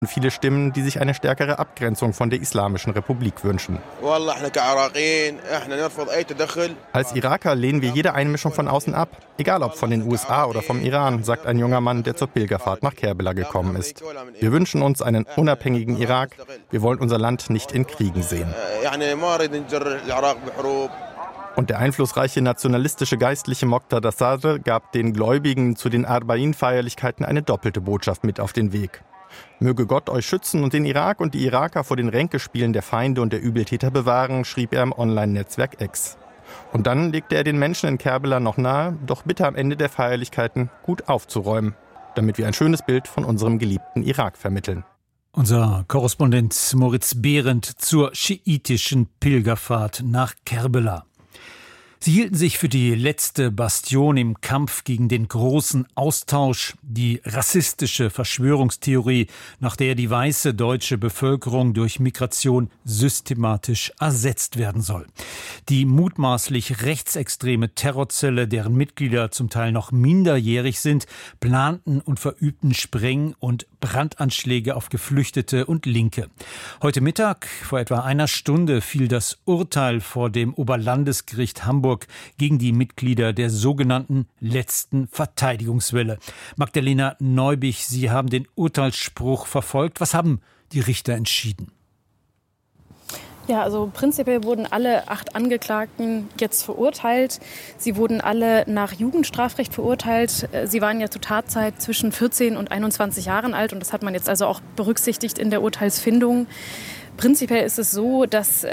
viele Stimmen, die sich eine stärkere Abgrenzung von der Islamischen Republik wünschen. Als Iraker lehnen wir jede Einmischung von außen ab, egal ob von den USA oder vom Iran, sagt ein junger Mann, der zur Pilgerfahrt nach Kerbela gekommen ist. Wir wünschen uns einen unabhängigen Irak. Wir wollen unser Land nicht in Kriegen sehen. Und der einflussreiche nationalistische Geistliche Moqtada Sadr gab den Gläubigen zu den Arbain-Feierlichkeiten eine doppelte Botschaft mit auf den Weg. Möge Gott euch schützen und den Irak und die Iraker vor den Ränkespielen der Feinde und der Übeltäter bewahren, schrieb er im Online-Netzwerk X. Und dann legte er den Menschen in Kerbela noch nahe, doch bitte am Ende der Feierlichkeiten gut aufzuräumen, damit wir ein schönes Bild von unserem geliebten Irak vermitteln. Unser Korrespondent Moritz Behrendt zur schiitischen Pilgerfahrt nach Kerbela. Sie hielten sich für die letzte Bastion im Kampf gegen den großen Austausch, die rassistische Verschwörungstheorie, nach der die weiße deutsche Bevölkerung durch Migration systematisch ersetzt werden soll. Die mutmaßlich rechtsextreme Terrorzelle, deren Mitglieder zum Teil noch minderjährig sind, planten und verübten Spreng- und Brandanschläge auf Geflüchtete und Linke. Heute Mittag, vor etwa einer Stunde, fiel das Urteil vor dem Oberlandesgericht Hamburg gegen die Mitglieder der sogenannten letzten Verteidigungswelle. Magdalena Neubich, Sie haben den Urteilsspruch verfolgt. Was haben die Richter entschieden? Ja, also prinzipiell wurden alle 8 Angeklagten jetzt verurteilt. Sie wurden alle nach Jugendstrafrecht verurteilt. Sie waren ja zur Tatzeit zwischen 14 und 21 Jahren alt und das hat man jetzt also auch berücksichtigt in der Urteilsfindung. Prinzipiell ist es so, dass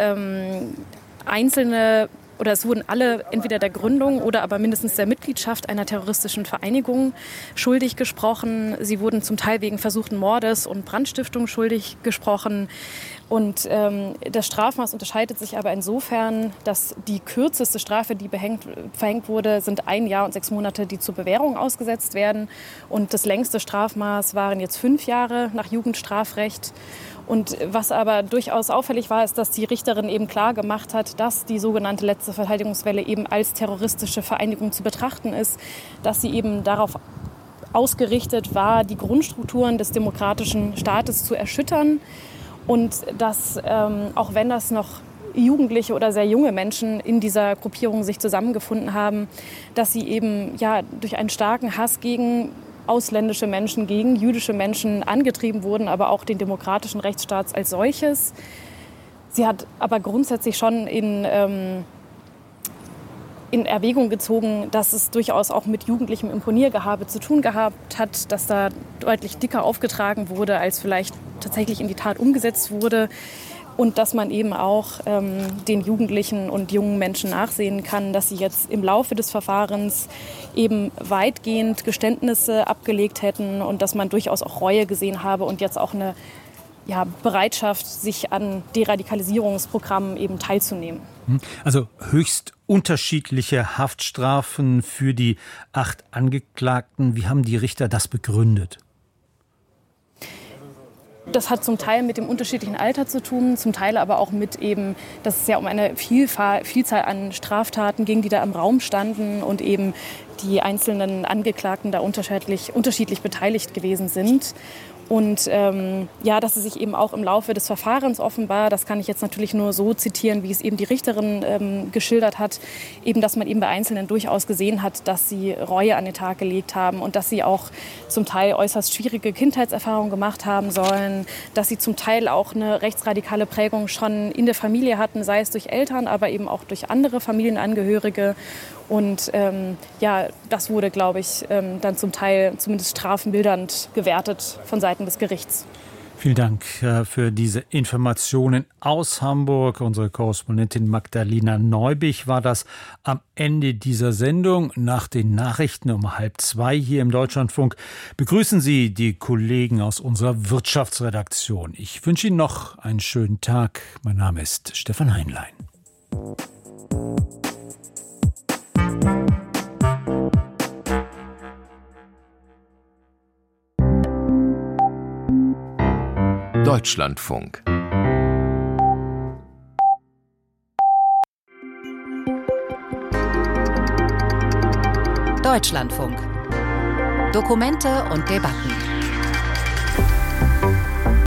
es wurden alle entweder der Gründung oder aber mindestens der Mitgliedschaft einer terroristischen Vereinigung schuldig gesprochen. Sie wurden zum Teil wegen versuchten Mordes und Brandstiftung schuldig gesprochen. Und das Strafmaß unterscheidet sich aber insofern, dass die kürzeste Strafe, die verhängt wurde, sind 1 Jahr und 6 Monate, die zur Bewährung ausgesetzt werden. Und das längste Strafmaß waren jetzt 5 Jahre nach Jugendstrafrecht. Und was aber durchaus auffällig war, ist, dass die Richterin eben klar gemacht hat, dass die sogenannte letzte Verteidigungswelle eben als terroristische Vereinigung zu betrachten ist, dass sie eben darauf ausgerichtet war, die Grundstrukturen des demokratischen Staates zu erschüttern und dass, auch wenn das noch Jugendliche oder sehr junge Menschen in dieser Gruppierung sich zusammengefunden haben, dass sie eben durch einen starken Hass gegen ausländische Menschen, gegen jüdische Menschen angetrieben wurden, aber auch den demokratischen Rechtsstaat als solches. Sie hat aber grundsätzlich schon in Erwägung gezogen, dass es durchaus auch mit jugendlichem Imponiergehabe zu tun gehabt hat, dass da deutlich dicker aufgetragen wurde, als vielleicht tatsächlich in die Tat umgesetzt wurde. Und dass man eben auch den Jugendlichen und jungen Menschen nachsehen kann, dass sie jetzt im Laufe des Verfahrens eben weitgehend Geständnisse abgelegt hätten und dass man durchaus auch Reue gesehen habe und jetzt auch eine Bereitschaft, sich an Deradikalisierungsprogrammen eben teilzunehmen. Also höchst unterschiedliche Haftstrafen für die 8 Angeklagten. Wie haben die Richter das begründet? Das hat zum Teil mit dem unterschiedlichen Alter zu tun, zum Teil aber auch mit eben, dass es ja um eine Vielzahl an Straftaten ging, die da im Raum standen und eben die einzelnen Angeklagten da unterschiedlich beteiligt gewesen sind. Und dass sie sich eben auch im Laufe des Verfahrens offenbar, das kann ich jetzt natürlich nur so zitieren, wie es eben die Richterin geschildert hat, eben, dass man eben bei Einzelnen durchaus gesehen hat, dass sie Reue an den Tag gelegt haben und dass sie auch zum Teil äußerst schwierige Kindheitserfahrungen gemacht haben sollen, dass sie zum Teil auch eine rechtsradikale Prägung schon in der Familie hatten, sei es durch Eltern, aber eben auch durch andere Familienangehörige. Und das wurde, glaube ich, dann zum Teil zumindest strafmildernd gewertet von Seiten des Gerichts. Vielen Dank für diese Informationen aus Hamburg. Unsere Korrespondentin Magdalena Neubich war das am Ende dieser Sendung. Nach den Nachrichten um 1:30 hier im Deutschlandfunk begrüßen Sie die Kollegen aus unserer Wirtschaftsredaktion. Ich wünsche Ihnen noch einen schönen Tag. Mein Name ist Stefan Heinlein. Deutschlandfunk. Deutschlandfunk. Dokumente und Debatten.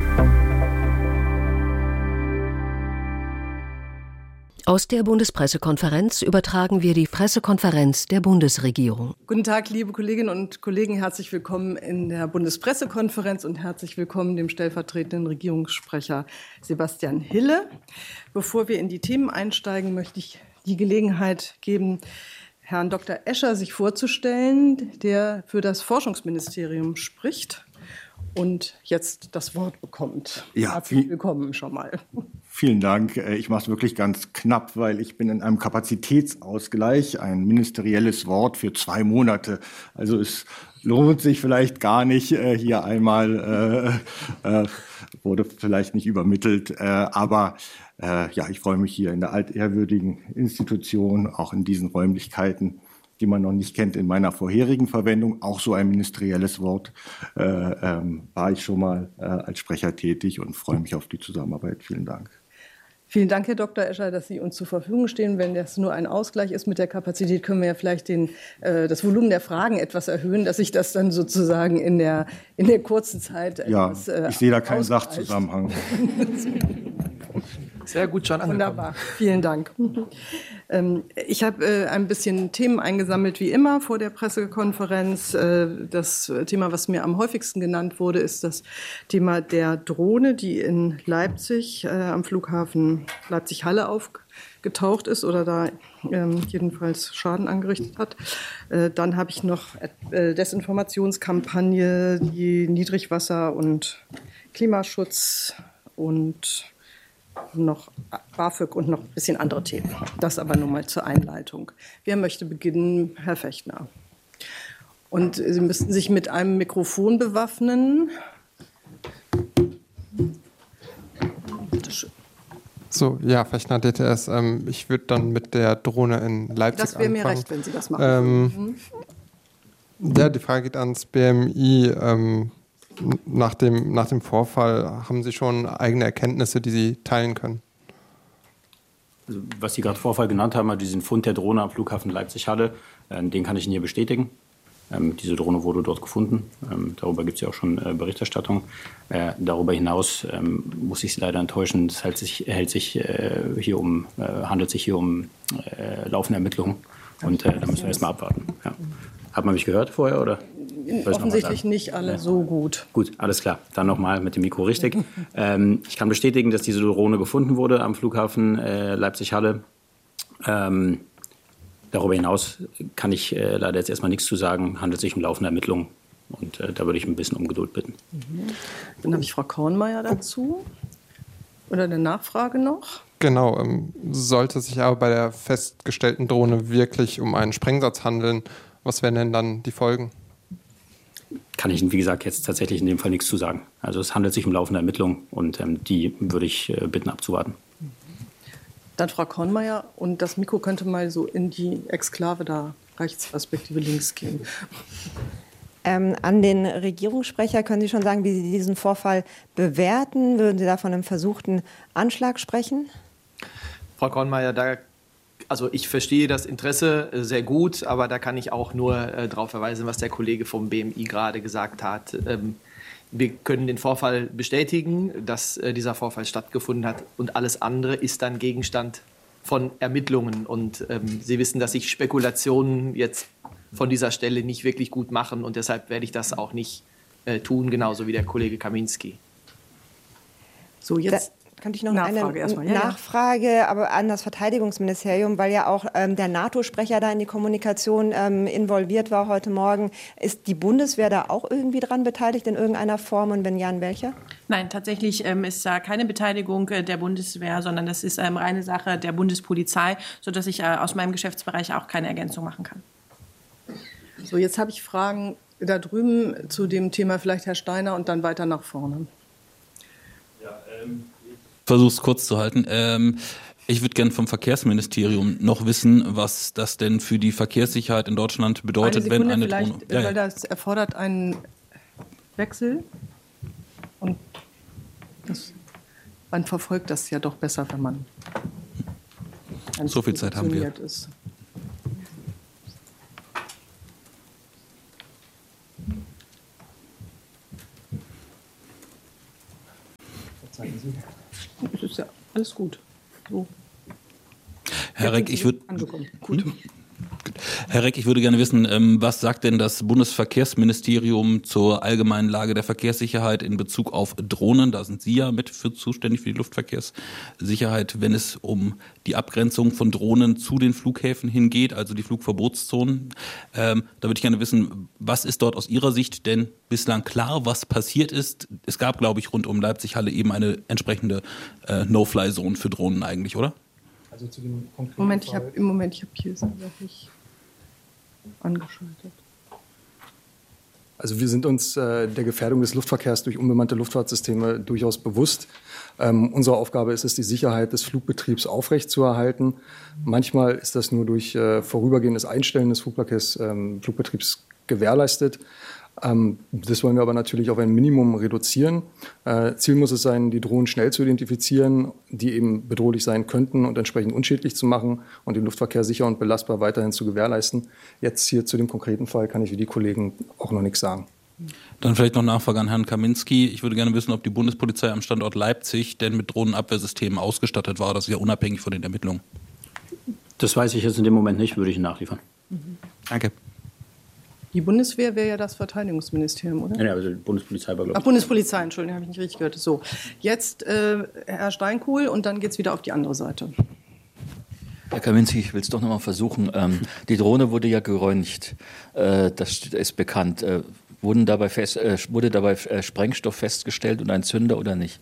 Aus der Bundespressekonferenz übertragen wir die Pressekonferenz der Bundesregierung. Guten Tag, liebe Kolleginnen und Kollegen. Herzlich willkommen in der Bundespressekonferenz und herzlich willkommen dem stellvertretenden Regierungssprecher Sebastian Hille. Bevor wir in die Themen einsteigen, möchte ich die Gelegenheit geben, Herrn Dr. Escher sich vorzustellen, der für das Forschungsministerium spricht und jetzt das Wort bekommt. Ja, herzlich willkommen schon mal. Vielen Dank. Ich mache es wirklich ganz knapp, weil ich bin in einem Kapazitätsausgleich, ein ministerielles Wort für 2 Monate. Also es lohnt sich vielleicht gar nicht, hier einmal, wurde vielleicht nicht übermittelt, aber ja, ich freue mich hier in der altehrwürdigen Institution, auch in diesen Räumlichkeiten, die man noch nicht kennt in meiner vorherigen Verwendung, auch so ein ministerielles Wort, war ich schon mal als Sprecher tätig und freue mich auf die Zusammenarbeit. Vielen Dank. Vielen Dank, Herr Dr. Escher, dass Sie uns zur Verfügung stehen. Wenn das nur ein Ausgleich ist mit der Kapazität, können wir ja vielleicht das Volumen der Fragen etwas erhöhen, dass sich das dann sozusagen in der kurzen Zeit etwas ich sehe da keinen Sachzusammenhang. Sehr gut schon angekommen. Wunderbar, vielen Dank. Ich habe ein bisschen Themen eingesammelt, wie immer, vor der Pressekonferenz. Das Thema, was mir am häufigsten genannt wurde, ist das Thema der Drohne, die in Leipzig am Flughafen Leipzig-Halle aufgetaucht ist oder da jedenfalls Schaden angerichtet hat. Dann habe ich noch Desinformationskampagne, die Niedrigwasser und Klimaschutz und noch BAföG und noch ein bisschen andere Themen. Das aber nur mal zur Einleitung. Wer möchte beginnen? Herr Fechner. Und Sie müssten sich mit einem Mikrofon bewaffnen. Bitte schön. So, ja, Fechner, DTS. Ich würde dann mit der Drohne in Leipzig Das wäre mir anfangen. recht, wenn Sie das machen. Ja, die Frage geht ans BMI. Nach dem Vorfall haben Sie schon eigene Erkenntnisse, die Sie teilen können? Also, was Sie gerade Vorfall genannt haben, also diesen Fund der Drohne am Flughafen Leipzig-Halle, den kann ich Ihnen hier bestätigen. Diese Drohne wurde dort gefunden. Darüber gibt es ja auch schon Berichterstattung. Darüber hinaus muss ich Sie leider enttäuschen, es handelt sich hier um laufende Ermittlungen. Und da müssen wir erst mal abwarten. Ja. Hat man mich gehört vorher, oder? Offensichtlich nicht alle so gut. Gut, alles klar. Dann nochmal mit dem Mikro richtig. Ich kann bestätigen, dass diese Drohne gefunden wurde am Flughafen Leipzig-Halle. Darüber hinaus kann ich leider jetzt erstmal nichts zu sagen. Handelt sich um laufende Ermittlungen. Und da würde ich ein bisschen um Geduld bitten. Dann habe ich Frau Kornmeier dazu. Oder eine Nachfrage noch? Genau. Sollte sich aber bei der festgestellten Drohne wirklich um einen Sprengsatz handeln, was wären denn dann die Folgen? Kann ich Ihnen, wie gesagt, jetzt tatsächlich in dem Fall nichts zu sagen. Also es handelt sich um laufende Ermittlungen und die würde ich bitten abzuwarten. Dann Frau Kornmeier, und das Mikro könnte mal so in die Exklave da rechts respektive links gehen. An den Regierungssprecher können Sie schon sagen, wie Sie diesen Vorfall bewerten? Würden Sie da von einem versuchten Anschlag sprechen? Frau Kornmeier, also ich verstehe das Interesse sehr gut, aber da kann ich auch nur darauf verweisen, was der Kollege vom BMI gerade gesagt hat. Wir können den Vorfall bestätigen, dass dieser Vorfall stattgefunden hat, und alles andere ist dann Gegenstand von Ermittlungen. Und Sie wissen, dass sich Spekulationen jetzt von dieser Stelle nicht wirklich gut machen, und deshalb werde ich das auch nicht tun, genauso wie der Kollege Kaminski. So, jetzt könnte ich noch eine Nachfrage aber an das Verteidigungsministerium, weil ja auch der NATO-Sprecher da in die Kommunikation involviert war heute Morgen. Ist die Bundeswehr da auch irgendwie dran beteiligt in irgendeiner Form, und wenn ja, in welcher? Nein, tatsächlich ist da keine Beteiligung der Bundeswehr, sondern das ist reine Sache der Bundespolizei, sodass ich aus meinem Geschäftsbereich auch keine Ergänzung machen kann. So, jetzt habe ich Fragen da drüben zu dem Thema, vielleicht Herr Steiner, und dann weiter nach vorne. Ja, ich versuche es kurz zu halten. Ich würde gerne vom Verkehrsministerium noch wissen, was das denn für die Verkehrssicherheit in Deutschland bedeutet, wenn eine Drohne... Weil das erfordert einen Wechsel. Und man verfolgt das ja doch besser, wenn man... So viel Zeit haben wir. Ist. Das ist ja alles gut. So. Herr Reck, ich würde gerne wissen, was sagt denn das Bundesverkehrsministerium zur allgemeinen Lage der Verkehrssicherheit in Bezug auf Drohnen? Da sind Sie ja mit für zuständig für die Luftverkehrssicherheit, wenn es um die Abgrenzung von Drohnen zu den Flughäfen hingeht, also die Flugverbotszonen. Da würde ich gerne wissen, was ist dort aus Ihrer Sicht denn bislang klar, was passiert ist? Es gab, glaube ich, rund um Leipzig-Halle eben eine entsprechende No-Fly-Zone für Drohnen eigentlich, oder? Also zu dem Moment, ich habe hier nicht angeschaltet. Also wir sind uns der Gefährdung des Luftverkehrs durch unbemannte Luftfahrtsysteme durchaus bewusst. Unsere Aufgabe ist es, die Sicherheit des Flugbetriebs aufrechtzuerhalten. Manchmal ist das nur durch vorübergehendes Einstellen des Flugbetriebs gewährleistet. Das wollen wir aber natürlich auf ein Minimum reduzieren. Ziel muss es sein, die Drohnen schnell zu identifizieren, die eben bedrohlich sein könnten und entsprechend unschädlich zu machen und den Luftverkehr sicher und belastbar weiterhin zu gewährleisten. Jetzt hier zu dem konkreten Fall kann ich wie die Kollegen auch noch nichts sagen. Dann vielleicht noch Nachfrage an Herrn Kaminski. Ich würde gerne wissen, ob die Bundespolizei am Standort Leipzig denn mit Drohnenabwehrsystemen ausgestattet war. Das ist ja unabhängig von den Ermittlungen. Das weiß ich jetzt in dem Moment nicht, würde ich nachliefern. Danke. Die Bundeswehr wäre ja das Verteidigungsministerium, oder? Ja, also die Bundespolizei war, glaube ich. Bundespolizei, Entschuldigung, habe ich nicht richtig gehört. So, jetzt Herr Steinkuhl und dann geht es wieder auf die andere Seite. Herr Kaminski, ich will es doch noch mal versuchen. Die Drohne wurde ja geröntgt, das ist bekannt. Wurde dabei Sprengstoff festgestellt und ein Zünder oder nicht?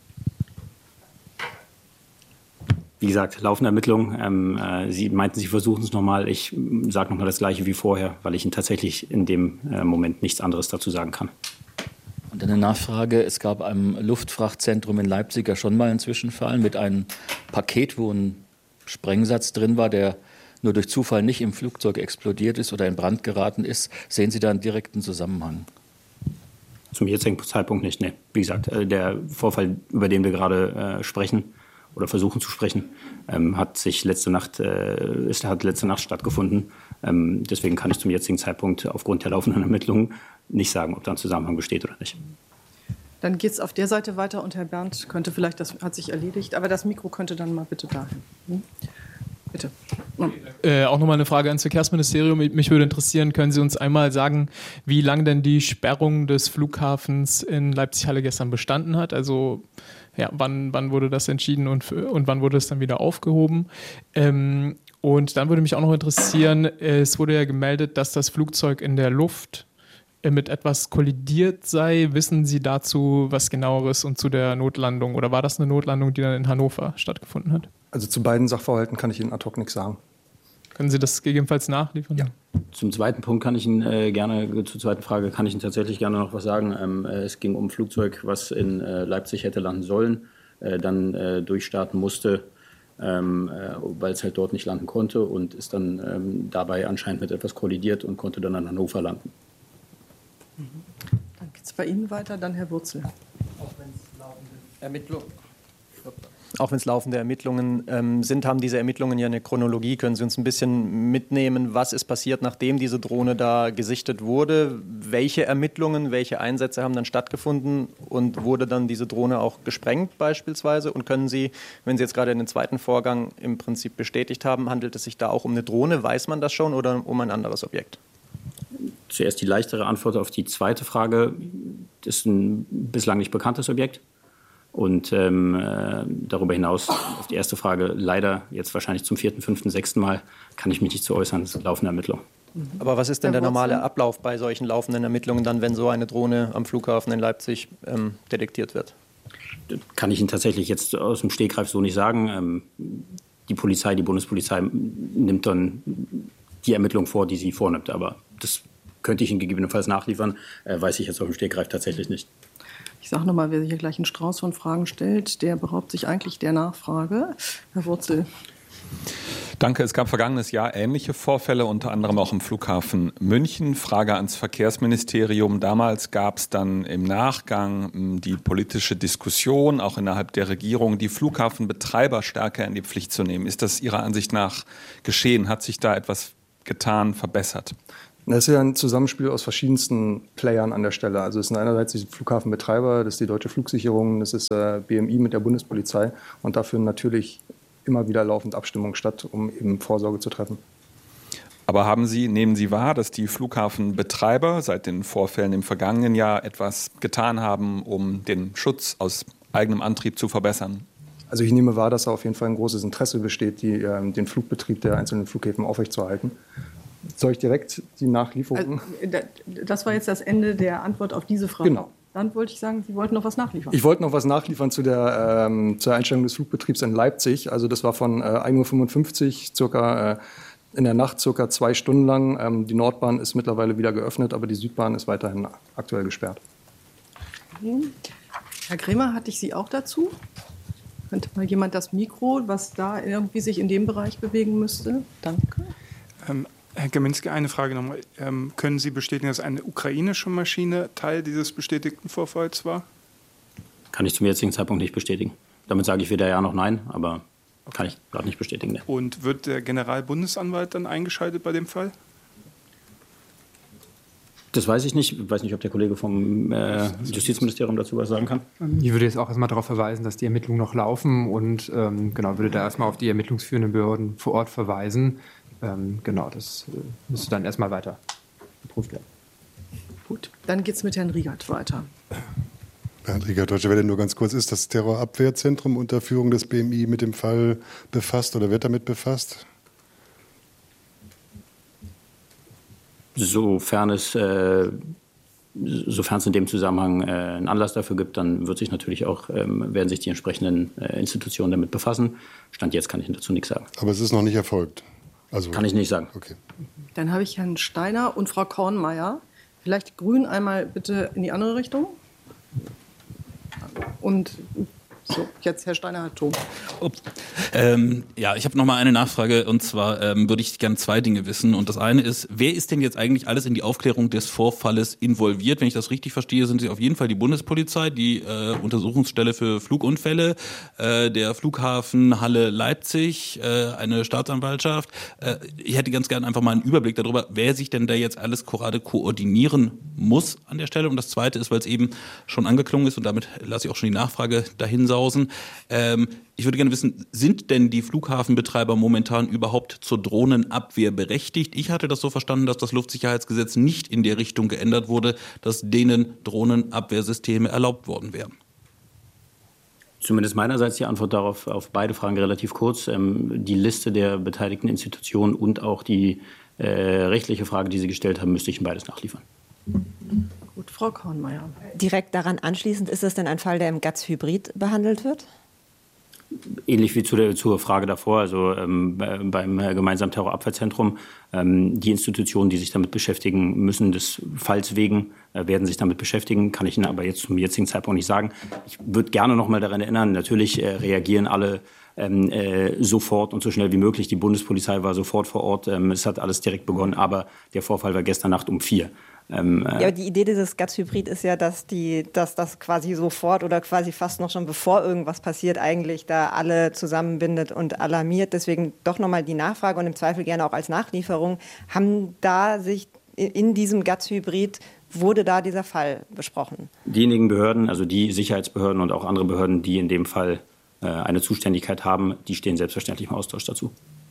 Wie gesagt, laufende Ermittlungen. Sie meinten, Sie versuchen es nochmal. Ich sage nochmal das Gleiche wie vorher, weil ich Ihnen tatsächlich in dem Moment nichts anderes dazu sagen kann. Und eine Nachfrage. Es gab am Luftfrachtzentrum in Leipzig ja schon mal einen Zwischenfall mit einem Paket, wo ein Sprengsatz drin war, der nur durch Zufall nicht im Flugzeug explodiert ist oder in Brand geraten ist. Sehen Sie da einen direkten Zusammenhang? Zum jetzigen Zeitpunkt nicht, ne. Wie gesagt, der Vorfall, über den wir gerade sprechen, oder versuchen zu sprechen, hat letzte Nacht stattgefunden. Deswegen kann ich zum jetzigen Zeitpunkt aufgrund der laufenden Ermittlungen nicht sagen, ob da ein Zusammenhang besteht oder nicht. Dann geht es auf der Seite weiter und Herr Berndt könnte vielleicht, das hat sich erledigt, aber das Mikro könnte dann mal bitte dahin. Bitte. Auch nochmal eine Frage ans Verkehrsministerium. Mich würde interessieren, können Sie uns einmal sagen, wie lange denn die Sperrung des Flughafens in Leipzig-Halle gestern bestanden hat? Also ja, wann wurde das entschieden und wann wurde es dann wieder aufgehoben? Und dann würde mich auch noch interessieren, es wurde ja gemeldet, dass das Flugzeug in der Luft mit etwas kollidiert sei. Wissen Sie dazu was Genaueres und zu der Notlandung? Oder war das eine Notlandung, die dann in Hannover stattgefunden hat? Also zu beiden Sachverhalten kann ich Ihnen ad hoc nichts sagen. Können Sie das gegebenenfalls nachliefern? Ja. Zum zweiten Punkt kann ich Ihnen zur zweiten Frage kann ich Ihnen tatsächlich gerne noch was sagen. Es ging um ein Flugzeug, was in Leipzig hätte landen sollen, dann durchstarten musste, weil es halt dort nicht landen konnte und ist dann dabei anscheinend mit etwas kollidiert und konnte dann in Hannover landen. Dann geht es bei Ihnen weiter, dann Herr Wurzel. Auch wenn es laufende Ermittlungen sind, haben diese Ermittlungen ja eine Chronologie. Können Sie uns ein bisschen mitnehmen, was ist passiert, nachdem diese Drohne da gesichtet wurde? Welche Ermittlungen, welche Einsätze haben dann stattgefunden und wurde dann diese Drohne auch gesprengt beispielsweise? Und können Sie, wenn Sie jetzt gerade den zweiten Vorgang im Prinzip bestätigt haben, handelt es sich da auch um eine Drohne? Weiß man das schon oder um ein anderes Objekt? Zuerst die leichtere Antwort auf die zweite Frage. Das ist ein bislang nicht bekanntes Objekt. Und darüber hinaus auf die erste Frage, leider jetzt wahrscheinlich zum 4., 5., 6. Mal, kann ich mich nicht zu äußern, das ist laufende Ermittlung. Aber was ist denn der normale Ablauf bei solchen laufenden Ermittlungen dann, wenn so eine Drohne am Flughafen in Leipzig detektiert wird? Das kann ich Ihnen tatsächlich jetzt aus dem Stegreif so nicht sagen. Die Bundespolizei nimmt dann die Ermittlung vor, die sie vornimmt. Aber das könnte ich Ihnen gegebenenfalls nachliefern, weiß ich jetzt auf dem Stegreif tatsächlich nicht. Ich sage nochmal, wer sich hier gleich einen Strauß von Fragen stellt, der beraubt sich eigentlich der Nachfrage. Herr Wurzel. Danke. Es gab vergangenes Jahr ähnliche Vorfälle, unter anderem auch im Flughafen München. Frage ans Verkehrsministerium. Damals gab es dann im Nachgang die politische Diskussion, auch innerhalb der Regierung, die Flughafenbetreiber stärker in die Pflicht zu nehmen. Ist das Ihrer Ansicht nach geschehen? Hat sich da etwas getan, verbessert? Das ist ja ein Zusammenspiel aus verschiedensten Playern an der Stelle. Also es sind einerseits die Flughafenbetreiber, das ist die Deutsche Flugsicherung, das ist BMI mit der Bundespolizei und dafür natürlich immer wieder laufend Abstimmungen statt, um eben Vorsorge zu treffen. Aber nehmen Sie wahr, dass die Flughafenbetreiber seit den Vorfällen im vergangenen Jahr etwas getan haben, um den Schutz aus eigenem Antrieb zu verbessern? Also ich nehme wahr, dass da auf jeden Fall ein großes Interesse besteht, den Flugbetrieb der einzelnen Flughäfen aufrechtzuerhalten. Soll ich direkt die Nachlieferung? Das war jetzt das Ende der Antwort auf diese Frage. Genau. Dann wollte ich sagen, Sie wollten noch was nachliefern. Ich wollte noch was nachliefern zur Einstellung des Flugbetriebs in Leipzig. Also das war von 1.55 Uhr circa in der Nacht circa 2 Stunden lang. Die Nordbahn ist mittlerweile wieder geöffnet, aber die Südbahn ist weiterhin aktuell gesperrt. Herr Kremer, hatte ich Sie auch dazu? Könnte mal jemand das Mikro, was da irgendwie sich in dem Bereich bewegen müsste? Danke. Herr Kaminski, eine Frage nochmal. Können Sie bestätigen, dass eine ukrainische Maschine Teil dieses bestätigten Vorfalls war? Kann ich zum jetzigen Zeitpunkt nicht bestätigen. Damit sage ich weder ja noch nein, aber kann ich gerade nicht bestätigen. Ne. Und wird der Generalbundesanwalt dann eingeschaltet bei dem Fall? Das weiß ich nicht. Ich weiß nicht, ob der Kollege vom Justizministerium dazu was sagen kann. Ich würde jetzt auch erstmal darauf verweisen, dass die Ermittlungen noch laufen und würde da erstmal auf die ermittlungsführenden Behörden vor Ort verweisen. Das müsste dann erstmal weiter geprüft werden. Gut, dann geht es mit Herrn Riegert weiter. Herr Riegert, Deutsche Welle, nur ganz kurz. Ist das Terrorabwehrzentrum unter Führung des BMI mit dem Fall befasst oder wird damit befasst? Sofern es in dem Zusammenhang einen Anlass dafür gibt, dann werden sich die entsprechenden Institutionen damit befassen. Stand jetzt kann ich dazu nichts sagen. Aber es ist noch nicht erfolgt? Kann ich nicht sagen. Okay. Dann habe ich Herrn Steiner und Frau Kornmeier. Vielleicht die Grünen einmal bitte in die andere Richtung. Und so, jetzt Herr Steiner hat Ton. Ich habe noch mal eine Nachfrage und zwar würde ich gerne 2 Dinge wissen und das eine ist, wer ist denn jetzt eigentlich alles in die Aufklärung des Vorfalles involviert? Wenn ich das richtig verstehe, sind Sie auf jeden Fall die Bundespolizei, die Untersuchungsstelle für Flugunfälle, der Flughafen Halle Leipzig, eine Staatsanwaltschaft. Ich hätte ganz gerne einfach mal einen Überblick darüber, wer sich denn da jetzt alles gerade koordinieren muss an der Stelle. Und das Zweite ist, weil es eben schon angeklungen ist und damit lasse ich auch schon die Nachfrage dahin sausen. Ich würde gerne wissen, sind denn die Flughafenbetreiber momentan überhaupt zur Drohnenabwehr berechtigt? Ich hatte das so verstanden, dass das Luftsicherheitsgesetz nicht in der Richtung geändert wurde, dass denen Drohnenabwehrsysteme erlaubt worden wären. Zumindest meinerseits die Antwort darauf auf beide Fragen relativ kurz. Die Liste der beteiligten Institutionen und auch die rechtliche Frage, die Sie gestellt haben, müsste ich in beides nachliefern. Gut, Frau Kornmeier. Direkt daran anschließend, ist es denn ein Fall, der im GATS-Hybrid behandelt wird? Ähnlich wie zur Frage davor, also beim gemeinsamen Terrorabwehrzentrum. Die Institutionen, die sich damit beschäftigen müssen, des Falls wegen, werden sich damit beschäftigen, kann ich Ihnen aber jetzt zum jetzigen Zeitpunkt nicht sagen. Ich würde gerne noch mal daran erinnern, natürlich reagieren alle sofort und so schnell wie möglich. Die Bundespolizei war sofort vor Ort. Es hat alles direkt begonnen, aber der Vorfall war gestern Nacht um 4. Aber die Idee dieses GATS-Hybrid ist ja, dass das quasi sofort oder quasi fast noch schon bevor irgendwas passiert, eigentlich da alle zusammenbindet und alarmiert. Deswegen doch nochmal die Nachfrage und im Zweifel gerne auch als Nachlieferung. Haben da sich in diesem GATS-Hybrid, wurde da dieser Fall besprochen? Diejenigen Behörden, also die Sicherheitsbehörden und auch andere Behörden, die in dem Fall eine Zuständigkeit haben, die stehen selbstverständlich im Austausch dazu.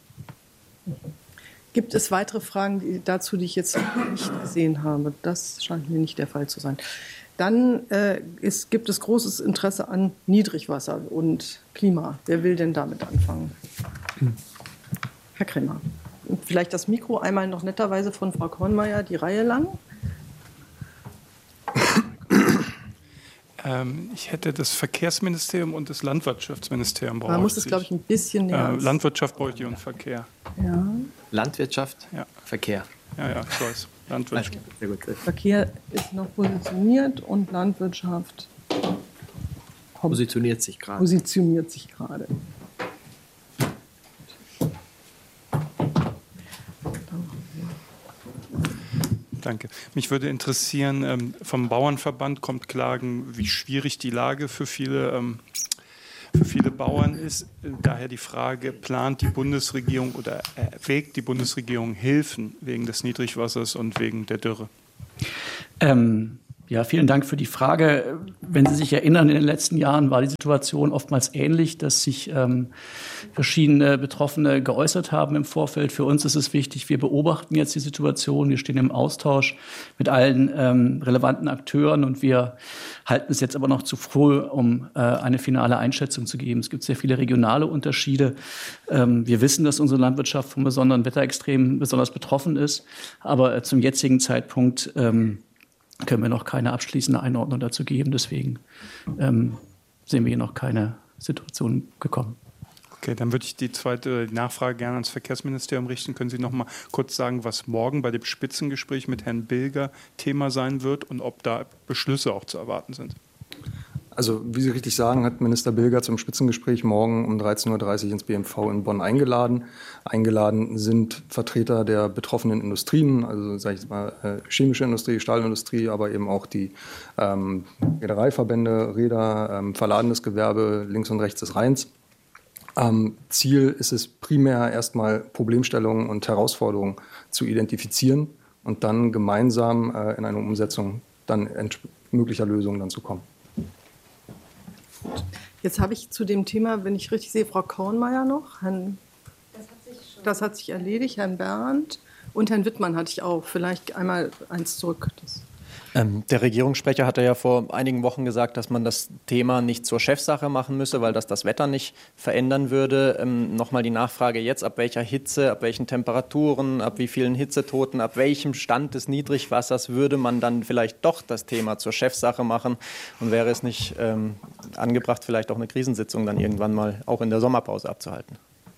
Gibt es weitere Fragen dazu, die ich jetzt nicht gesehen habe? Das scheint mir nicht der Fall zu sein. Dann gibt es großes Interesse an Niedrigwasser und Klima. Wer will denn damit anfangen? Herr Kremer. Und vielleicht das Mikro einmal noch netterweise von Frau Kornmeier die Reihe lang. Ich hätte das Verkehrsministerium und das Landwirtschaftsministerium braucht. Man muss es, glaube ich, ein bisschen näher. Landwirtschaft bräuchte ich und Verkehr. Ja. Landwirtschaft, ja. Verkehr. Ja, ich weiß. Landwirtschaft. Sehr gut. Verkehr ist noch positioniert und Landwirtschaft positioniert sich gerade. Danke. Mich würde interessieren, vom Bauernverband kommt Klagen, wie schwierig die Lage für viele Bauern ist. Daher die Frage, plant die Bundesregierung oder erwägt die Bundesregierung Hilfen wegen des Niedrigwassers und wegen der Dürre? Ja, vielen Dank für die Frage. Wenn Sie sich erinnern, in den letzten Jahren war die Situation oftmals ähnlich, dass sich verschiedene Betroffene geäußert haben im Vorfeld. Für uns ist es wichtig, wir beobachten jetzt die Situation, wir stehen im Austausch mit allen relevanten Akteuren und wir halten es jetzt aber noch zu früh, um eine finale Einschätzung zu geben. Es gibt sehr viele regionale Unterschiede. Wir wissen, dass unsere Landwirtschaft von besonderen Wetterextremen besonders betroffen ist, aber zum jetzigen Zeitpunkt können wir noch keine abschließende Einordnung dazu geben. Deswegen sehen wir hier noch keine Situation gekommen. Okay, dann würde ich die zweite Nachfrage gerne ans Verkehrsministerium richten. Können Sie noch mal kurz sagen, was morgen bei dem Spitzengespräch mit Herrn Bilger Thema sein wird und ob da Beschlüsse auch zu erwarten sind? Also wie Sie richtig sagen, hat Minister Bilger zum Spitzengespräch morgen um 13.30 Uhr ins BMV in Bonn eingeladen. Eingeladen sind Vertreter der betroffenen Industrien, also sage ich jetzt mal chemische Industrie, Stahlindustrie, aber eben auch die Reedereiverbände, Räder, verladenes Gewerbe links und rechts des Rheins. Ziel ist es primär erstmal Problemstellungen und Herausforderungen zu identifizieren und dann gemeinsam in eine Umsetzung dann möglicher Lösungen dann zu kommen. Jetzt habe ich zu dem Thema, wenn ich richtig sehe, Frau Kornmeier noch. Das hat sich erledigt, Herrn Berndt und Herrn Wittmann hatte ich auch. Vielleicht einmal eins zurück. Der Regierungssprecher hatte ja vor einigen Wochen gesagt, dass man das Thema nicht zur Chefsache machen müsse, weil das Wetter nicht verändern würde. Nochmal die Nachfrage jetzt, ab welcher Hitze, ab welchen Temperaturen, ab wie vielen Hitzetoten, ab welchem Stand des Niedrigwassers würde man dann vielleicht doch das Thema zur Chefsache machen? Und wäre es nicht angebracht, vielleicht auch eine Krisensitzung dann irgendwann mal auch in der Sommerpause abzuhalten?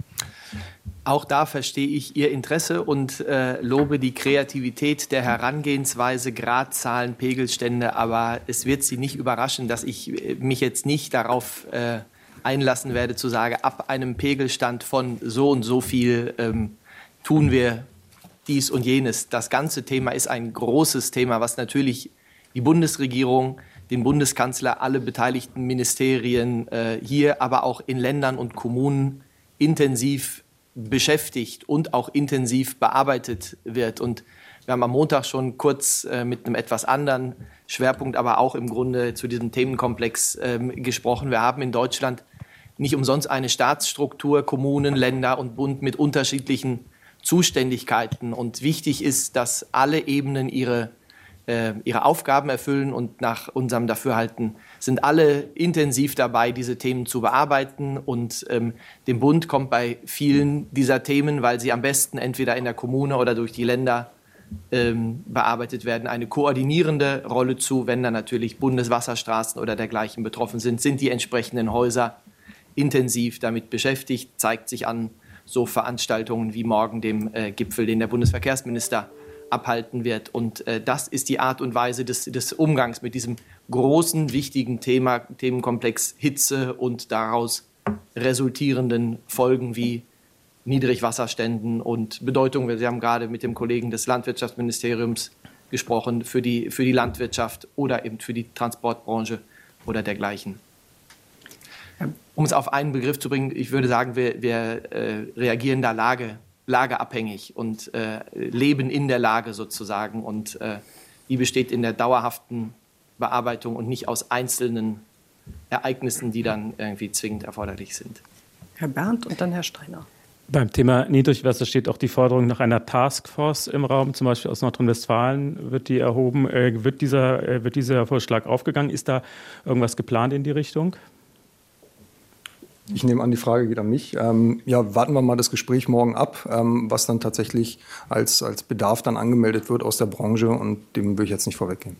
Auch da verstehe ich Ihr Interesse und lobe die Kreativität der Herangehensweise, Gradzahlen, Pegelstände. Aber es wird Sie nicht überraschen, dass ich mich jetzt nicht darauf einlassen werde, zu sagen, ab einem Pegelstand von so und so viel tun wir dies und jenes. Das ganze Thema ist ein großes Thema, was natürlich die Bundesregierung, den Bundeskanzler, alle beteiligten Ministerien hier, aber auch in Ländern und Kommunen intensiv beschäftigt und auch intensiv bearbeitet wird. Und wir haben am Montag schon kurz mit einem etwas anderen Schwerpunkt, aber auch im Grunde zu diesem Themenkomplex gesprochen. Wir haben in Deutschland nicht umsonst eine Staatsstruktur, Kommunen, Länder und Bund mit unterschiedlichen Zuständigkeiten. Und wichtig ist, dass alle Ebenen ihre Aufgaben erfüllen und nach unserem Dafürhalten sind alle intensiv dabei, diese Themen zu bearbeiten und dem Bund kommt bei vielen dieser Themen, weil sie am besten entweder in der Kommune oder durch die Länder bearbeitet werden, eine koordinierende Rolle zu. Wenn dann natürlich Bundeswasserstraßen oder dergleichen betroffen sind, sind die entsprechenden Häuser intensiv damit beschäftigt, zeigt sich an so Veranstaltungen wie morgen dem Gipfel, den der Bundesverkehrsminister abhalten wird. Und das ist die Art und Weise des Umgangs mit diesem großen, wichtigen Themenkomplex Hitze und daraus resultierenden Folgen wie Niedrigwasserständen und Bedeutung. Sie haben gerade mit dem Kollegen des Landwirtschaftsministeriums gesprochen für die Landwirtschaft oder eben für die Transportbranche oder dergleichen. Um es auf einen Begriff zu bringen, ich würde sagen, wir reagieren da lageabhängig und leben in der Lage sozusagen. Und die besteht in der dauerhaften Bearbeitung und nicht aus einzelnen Ereignissen, die dann irgendwie zwingend erforderlich sind. Herr Berndt und dann Herr Steiner. Beim Thema Niedrigwasser steht auch die Forderung nach einer Taskforce im Raum, zum Beispiel aus Nordrhein-Westfalen wird die erhoben. Wird dieser Vorschlag aufgegangen? Ist da irgendwas geplant in die Richtung? Ich nehme an, die Frage geht an mich. Warten wir mal das Gespräch morgen ab, was dann tatsächlich als Bedarf dann angemeldet wird aus der Branche und dem will ich jetzt nicht vorweggehen.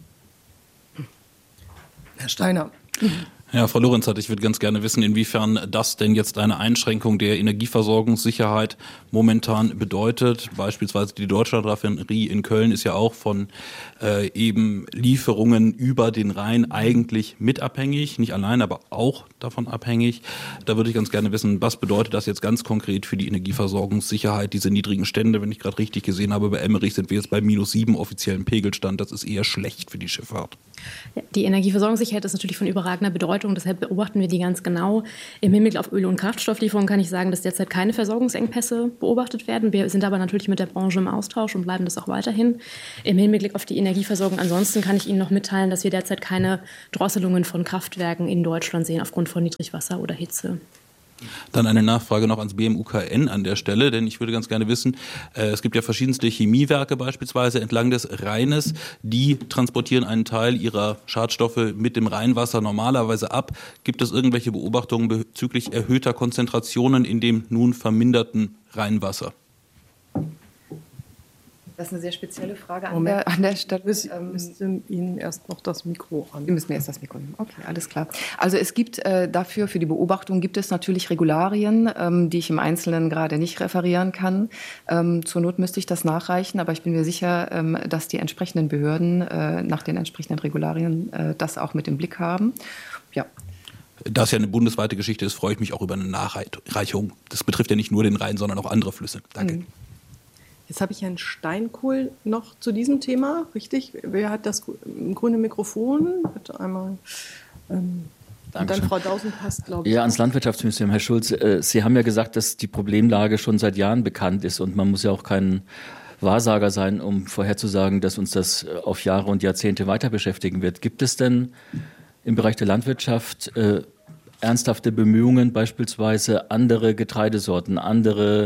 Herr Steiner. Ja, Frau Lorenz, ich würde ganz gerne wissen, inwiefern das denn jetzt eine Einschränkung der Energieversorgungssicherheit momentan bedeutet. Beispielsweise die Deutschlandraffinerie in Köln ist ja auch von eben Lieferungen über den Rhein eigentlich mitabhängig, nicht allein, aber auch davon abhängig. Da würde ich ganz gerne wissen, was bedeutet das jetzt ganz konkret für die Energieversorgungssicherheit, diese niedrigen Stände? Wenn ich gerade richtig gesehen habe, bei Emmerich sind wir jetzt bei -7 offiziellen Pegelstand. Das ist eher schlecht für die Schifffahrt. Ja, die Energieversorgungssicherheit ist natürlich von überragender Bedeutung Bewertung, deshalb beobachten wir die ganz genau. Im Hinblick auf Öl- und Kraftstofflieferungen kann ich sagen, dass derzeit keine Versorgungsengpässe beobachtet werden. Wir sind aber natürlich mit der Branche im Austausch und bleiben das auch weiterhin. Im Hinblick auf die Energieversorgung ansonsten kann ich Ihnen noch mitteilen, dass wir derzeit keine Drosselungen von Kraftwerken in Deutschland sehen aufgrund von Niedrigwasser oder Hitze. Dann eine Nachfrage noch ans BMUKN an der Stelle, denn ich würde ganz gerne wissen, es gibt ja verschiedenste Chemiewerke beispielsweise entlang des Rheines, die transportieren einen Teil ihrer Schadstoffe mit dem Rheinwasser normalerweise ab. Gibt es irgendwelche Beobachtungen bezüglich erhöhter Konzentrationen in dem nun verminderten Rheinwasser? Das ist eine sehr spezielle Frage an der Stelle. Wir müssen Ihnen erst noch das Mikro an. Wir müssen erst das Mikro nehmen. Okay, alles klar. Also es gibt dafür, für die Beobachtung gibt es natürlich Regularien, die ich im Einzelnen gerade nicht referieren kann. Zur Not müsste ich das nachreichen, aber ich bin mir sicher, dass die entsprechenden Behörden nach den entsprechenden Regularien das auch mit im Blick haben. Ja. Da es ja eine bundesweite Geschichte ist, freue ich mich auch über eine Nachreichung. Das betrifft ja nicht nur den Rhein, sondern auch andere Flüsse. Danke. Jetzt habe ich Herrn Steinkohl noch zu diesem Thema, richtig? Wer hat das grüne Mikrofon? Bitte einmal. Und dann Frau Dausen passt, glaube ich. Ja, ans Landwirtschaftsministerium. Herr Schulz, Sie haben ja gesagt, dass die Problemlage schon seit Jahren bekannt ist und man muss ja auch kein Wahrsager sein, um vorherzusagen, dass uns das auf Jahre und Jahrzehnte weiter beschäftigen wird. Gibt es denn im Bereich der Landwirtschaft ernsthafte Bemühungen, beispielsweise andere Getreidesorten, anderes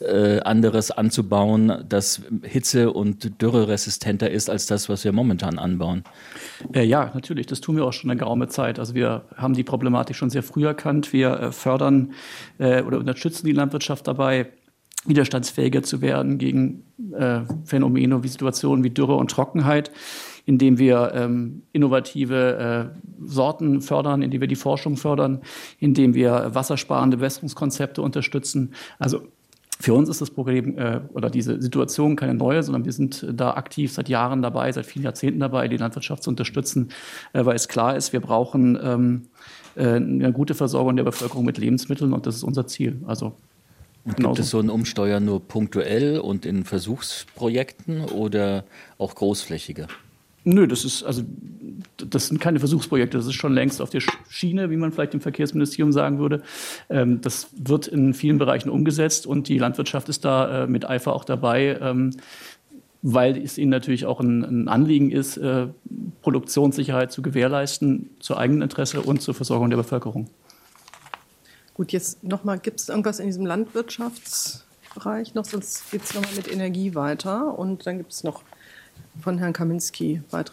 anzubauen, das hitze- und dürreresistenter ist als das, was wir momentan anbauen? Ja, natürlich. Das tun wir auch schon eine geraume Zeit. Also wir haben die Problematik schon sehr früh erkannt. Wir fördern oder unterstützen die Landwirtschaft dabei, widerstandsfähiger zu werden gegen Phänomene wie Situationen wie Dürre und Trockenheit, indem wir innovative Sorten fördern, indem wir die Forschung fördern, indem wir wassersparende Bewässerungskonzepte unterstützen. Also für uns ist das Problem oder diese Situation keine neue, sondern wir sind da aktiv seit Jahren dabei, seit vielen Jahrzehnten dabei, die Landwirtschaft zu unterstützen, weil es klar ist, wir brauchen eine gute Versorgung der Bevölkerung mit Lebensmitteln und das ist unser Ziel. Also und gibt es so ein Umsteuern nur punktuell und in Versuchsprojekten oder auch großflächiger? Nö, das sind keine Versuchsprojekte, das ist schon längst auf der Schiene, wie man vielleicht im Verkehrsministerium sagen würde. Das wird in vielen Bereichen umgesetzt und die Landwirtschaft ist da mit Eifer auch dabei, weil es ihnen natürlich auch ein Anliegen ist, Produktionssicherheit zu gewährleisten, zu eigenem Interesse und zur Versorgung der Bevölkerung. Gut, jetzt nochmal, gibt es irgendwas in diesem Landwirtschaftsbereich noch? Sonst geht es nochmal mit Energie weiter und dann gibt es noch von Herrn Kaminski weitere.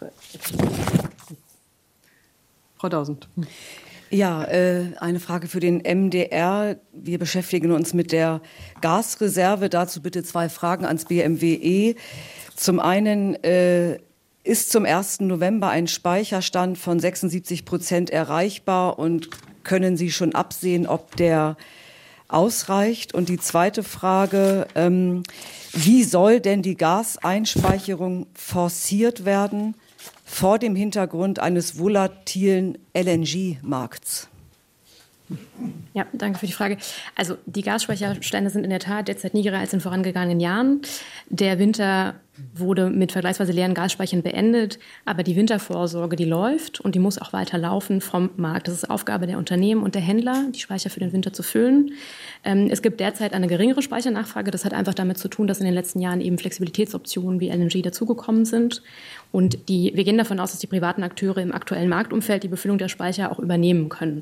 Frau Dausend. Ja, eine Frage für den MDR. Wir beschäftigen uns mit der Gasreserve. Dazu bitte 2 Fragen ans BMWE. Zum einen ist zum 1. November ein Speicherstand von 76% erreichbar und können Sie schon absehen, ob der ausreicht? Und die zweite Frage, wie soll denn die Gaseinspeicherung forciert werden vor dem Hintergrund eines volatilen LNG-Markts? Ja, danke für die Frage. Also die Gasspeicherstände sind in der Tat derzeit niedriger als in vorangegangenen Jahren. Der Winter wurde mit vergleichsweise leeren Gasspeichern beendet, aber die Wintervorsorge, die läuft und die muss auch weiter laufen vom Markt. Das ist Aufgabe der Unternehmen und der Händler, die Speicher für den Winter zu füllen. Es gibt derzeit eine geringere Speichernachfrage. Das hat einfach damit zu tun, dass in den letzten Jahren eben Flexibilitätsoptionen wie LNG dazugekommen sind. Und wir gehen davon aus, dass die privaten Akteure im aktuellen Marktumfeld die Befüllung der Speicher auch übernehmen können.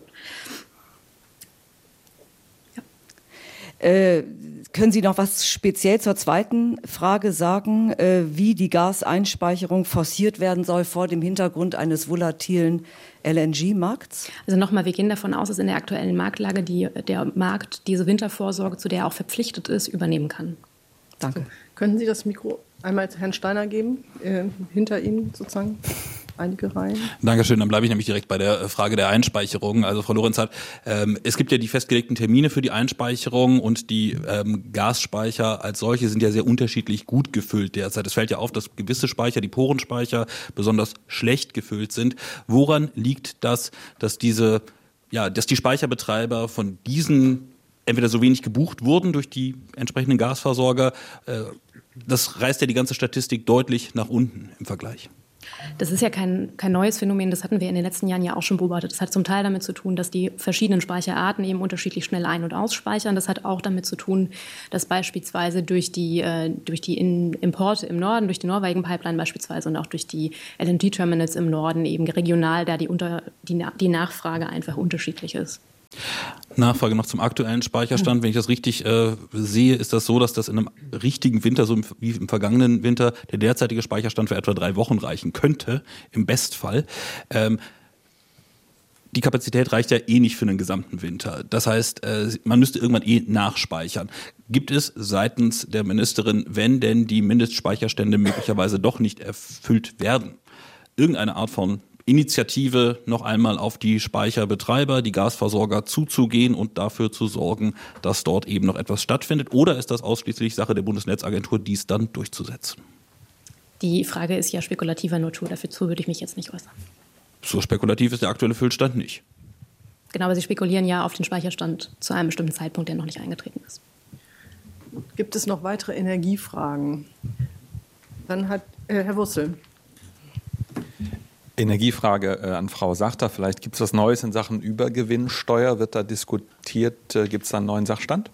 Können Sie noch was speziell zur zweiten Frage sagen, wie die Gaseinspeicherung forciert werden soll vor dem Hintergrund eines volatilen LNG-Markts? Also nochmal, wir gehen davon aus, dass in der aktuellen Marktlage der Markt diese Wintervorsorge, zu der er auch verpflichtet ist, übernehmen kann. Danke. So, können Sie das Mikro einmal Herrn Steiner geben, hinter Ihnen sozusagen? Einige Reihen. Dankeschön, dann bleibe ich nämlich direkt bei der Frage der Einspeicherung. Also Frau Lorenz, es gibt ja die festgelegten Termine für die Einspeicherung und die Gasspeicher als solche sind ja sehr unterschiedlich gut gefüllt derzeit. Es fällt ja auf, dass gewisse Speicher, die Porenspeicher, besonders schlecht gefüllt sind. Woran liegt das, dass die Speicherbetreiber von diesen entweder so wenig gebucht wurden durch die entsprechenden Gasversorger? Das reißt ja die ganze Statistik deutlich nach unten im Vergleich. Das ist ja kein neues Phänomen, das hatten wir in den letzten Jahren ja auch schon beobachtet. Das hat zum Teil damit zu tun, dass die verschiedenen Speicherarten eben unterschiedlich schnell ein- und ausspeichern. Das hat auch damit zu tun, dass beispielsweise durch die Importe im Norden, durch die Norwegen-Pipeline beispielsweise und auch durch die LNG-Terminals im Norden eben regional da die Nachfrage einfach unterschiedlich ist. Nachfrage noch zum aktuellen Speicherstand. Wenn ich das richtig sehe, ist das so, dass das in einem richtigen Winter, so wie im vergangenen Winter, der derzeitige Speicherstand für etwa 3 Wochen reichen könnte, im Bestfall. Die Kapazität reicht ja eh nicht für den gesamten Winter. Das heißt, man müsste irgendwann nachspeichern. Gibt es seitens der Ministerin, wenn denn die Mindestspeicherstände möglicherweise doch nicht erfüllt werden, irgendeine Art von Initiative, noch einmal auf die Speicherbetreiber, die Gasversorger zuzugehen und dafür zu sorgen, dass dort eben noch etwas stattfindet? Oder ist das ausschließlich Sache der Bundesnetzagentur, dies dann durchzusetzen? Die Frage ist ja spekulativer Natur, dazu würde ich mich jetzt nicht äußern. So spekulativ ist der aktuelle Füllstand nicht. Genau, aber Sie spekulieren ja auf den Speicherstand zu einem bestimmten Zeitpunkt, der noch nicht eingetreten ist. Gibt es noch weitere Energiefragen? Dann hat Herr Wurzel. Energiefrage an Frau Sachter. Vielleicht gibt es was Neues in Sachen Übergewinnsteuer. Wird da diskutiert? Gibt es da einen neuen Sachstand?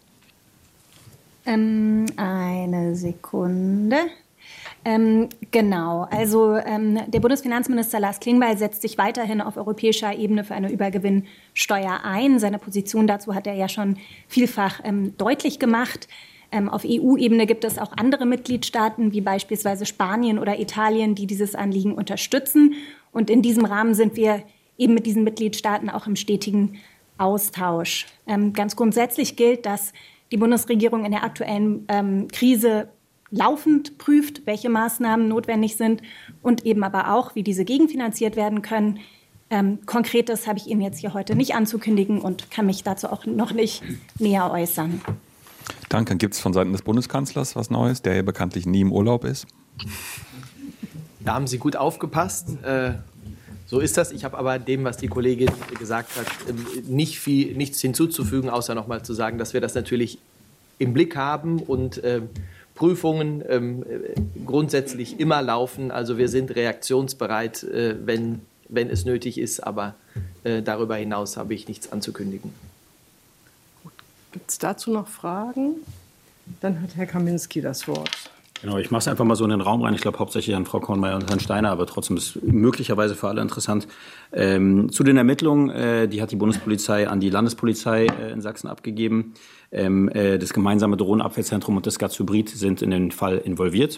Eine Sekunde. Genau, also der Bundesfinanzminister Lars Klingbeil setzt sich weiterhin auf europäischer Ebene für eine Übergewinnsteuer ein. Seine Position dazu hat er ja schon vielfach deutlich gemacht. Auf EU-Ebene gibt es auch andere Mitgliedstaaten, wie beispielsweise Spanien oder Italien, die dieses Anliegen unterstützen. Und in diesem Rahmen sind wir eben mit diesen Mitgliedstaaten auch im stetigen Austausch. Ganz grundsätzlich gilt, dass die Bundesregierung in der aktuellen Krise laufend prüft, welche Maßnahmen notwendig sind und eben aber auch, wie diese gegenfinanziert werden können. Konkretes habe ich Ihnen jetzt hier heute nicht anzukündigen und kann mich dazu auch noch nicht näher äußern. Danke. Gibt es von Seiten des Bundeskanzlers was Neues, der ja bekanntlich nie im Urlaub ist? Da haben Sie gut aufgepasst. So ist das. Ich habe aber dem, was die Kollegin gesagt hat, nichts hinzuzufügen, außer noch mal zu sagen, dass wir das natürlich im Blick haben und Prüfungen grundsätzlich immer laufen. Also wir sind reaktionsbereit, wenn es nötig ist, aber darüber hinaus habe ich nichts anzukündigen. Gibt es dazu noch Fragen? Dann hat Herr Kaminski das Wort. Genau, ich mache es einfach mal so in den Raum rein. Ich glaube hauptsächlich an Frau Kornmeier und Herrn Steiner, aber trotzdem ist es möglicherweise für alle interessant. Zu den Ermittlungen, die hat die Bundespolizei an die Landespolizei in Sachsen abgegeben. Das gemeinsame Drohnenabwehrzentrum und das Gaz-Hybrid sind in den Fall involviert.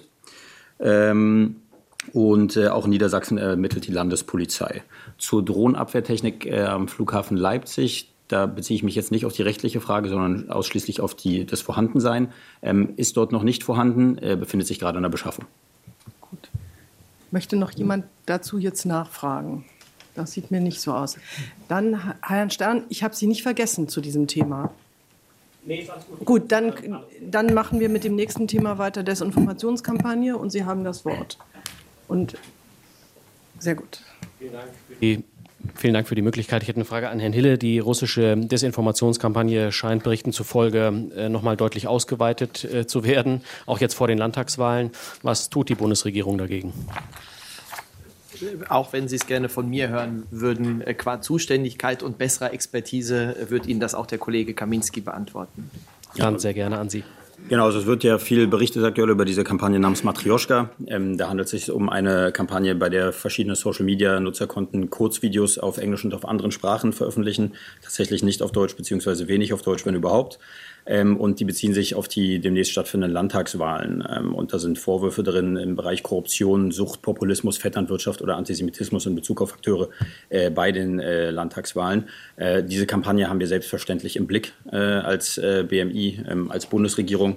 Und auch in Niedersachsen ermittelt die Landespolizei. Zur Drohnenabwehrtechnik am Flughafen Leipzig. Da beziehe ich mich jetzt nicht auf die rechtliche Frage, sondern ausschließlich auf das Vorhandensein. Ist dort noch nicht vorhanden, befindet sich gerade in der Beschaffung. Gut. Möchte noch jemand dazu jetzt nachfragen? Das sieht mir nicht so aus. Dann, Herrn Stern, ich habe Sie nicht vergessen zu diesem Thema. Nee, ist alles gut. Gut, dann machen wir mit dem nächsten Thema weiter, Desinformationskampagne, und Sie haben das Wort. Und sehr gut. Vielen Dank für die Möglichkeit. Ich hätte eine Frage an Herrn Hille. Die russische Desinformationskampagne scheint Berichten zufolge noch mal deutlich ausgeweitet zu werden, auch jetzt vor den Landtagswahlen. Was tut die Bundesregierung dagegen? Auch wenn Sie es gerne von mir hören würden, qua Zuständigkeit und besserer Expertise wird Ihnen das auch der Kollege Kaminski beantworten. Dann sehr gerne an Sie. Genau, also es wird ja viel berichtet aktuell über diese Kampagne namens Matrioschka. Da handelt es sich um eine Kampagne, bei der verschiedene Social-Media-Nutzerkonten Kurzvideos auf Englisch und auf anderen Sprachen veröffentlichen. Tatsächlich nicht auf Deutsch, beziehungsweise wenig auf Deutsch, wenn überhaupt. Und die beziehen sich auf die demnächst stattfindenden Landtagswahlen. Und da sind Vorwürfe drin im Bereich Korruption, Sucht, Populismus, Vetternwirtschaft oder Antisemitismus in Bezug auf Akteure bei den Landtagswahlen. Diese Kampagne haben wir selbstverständlich im Blick als BMI, als Bundesregierung.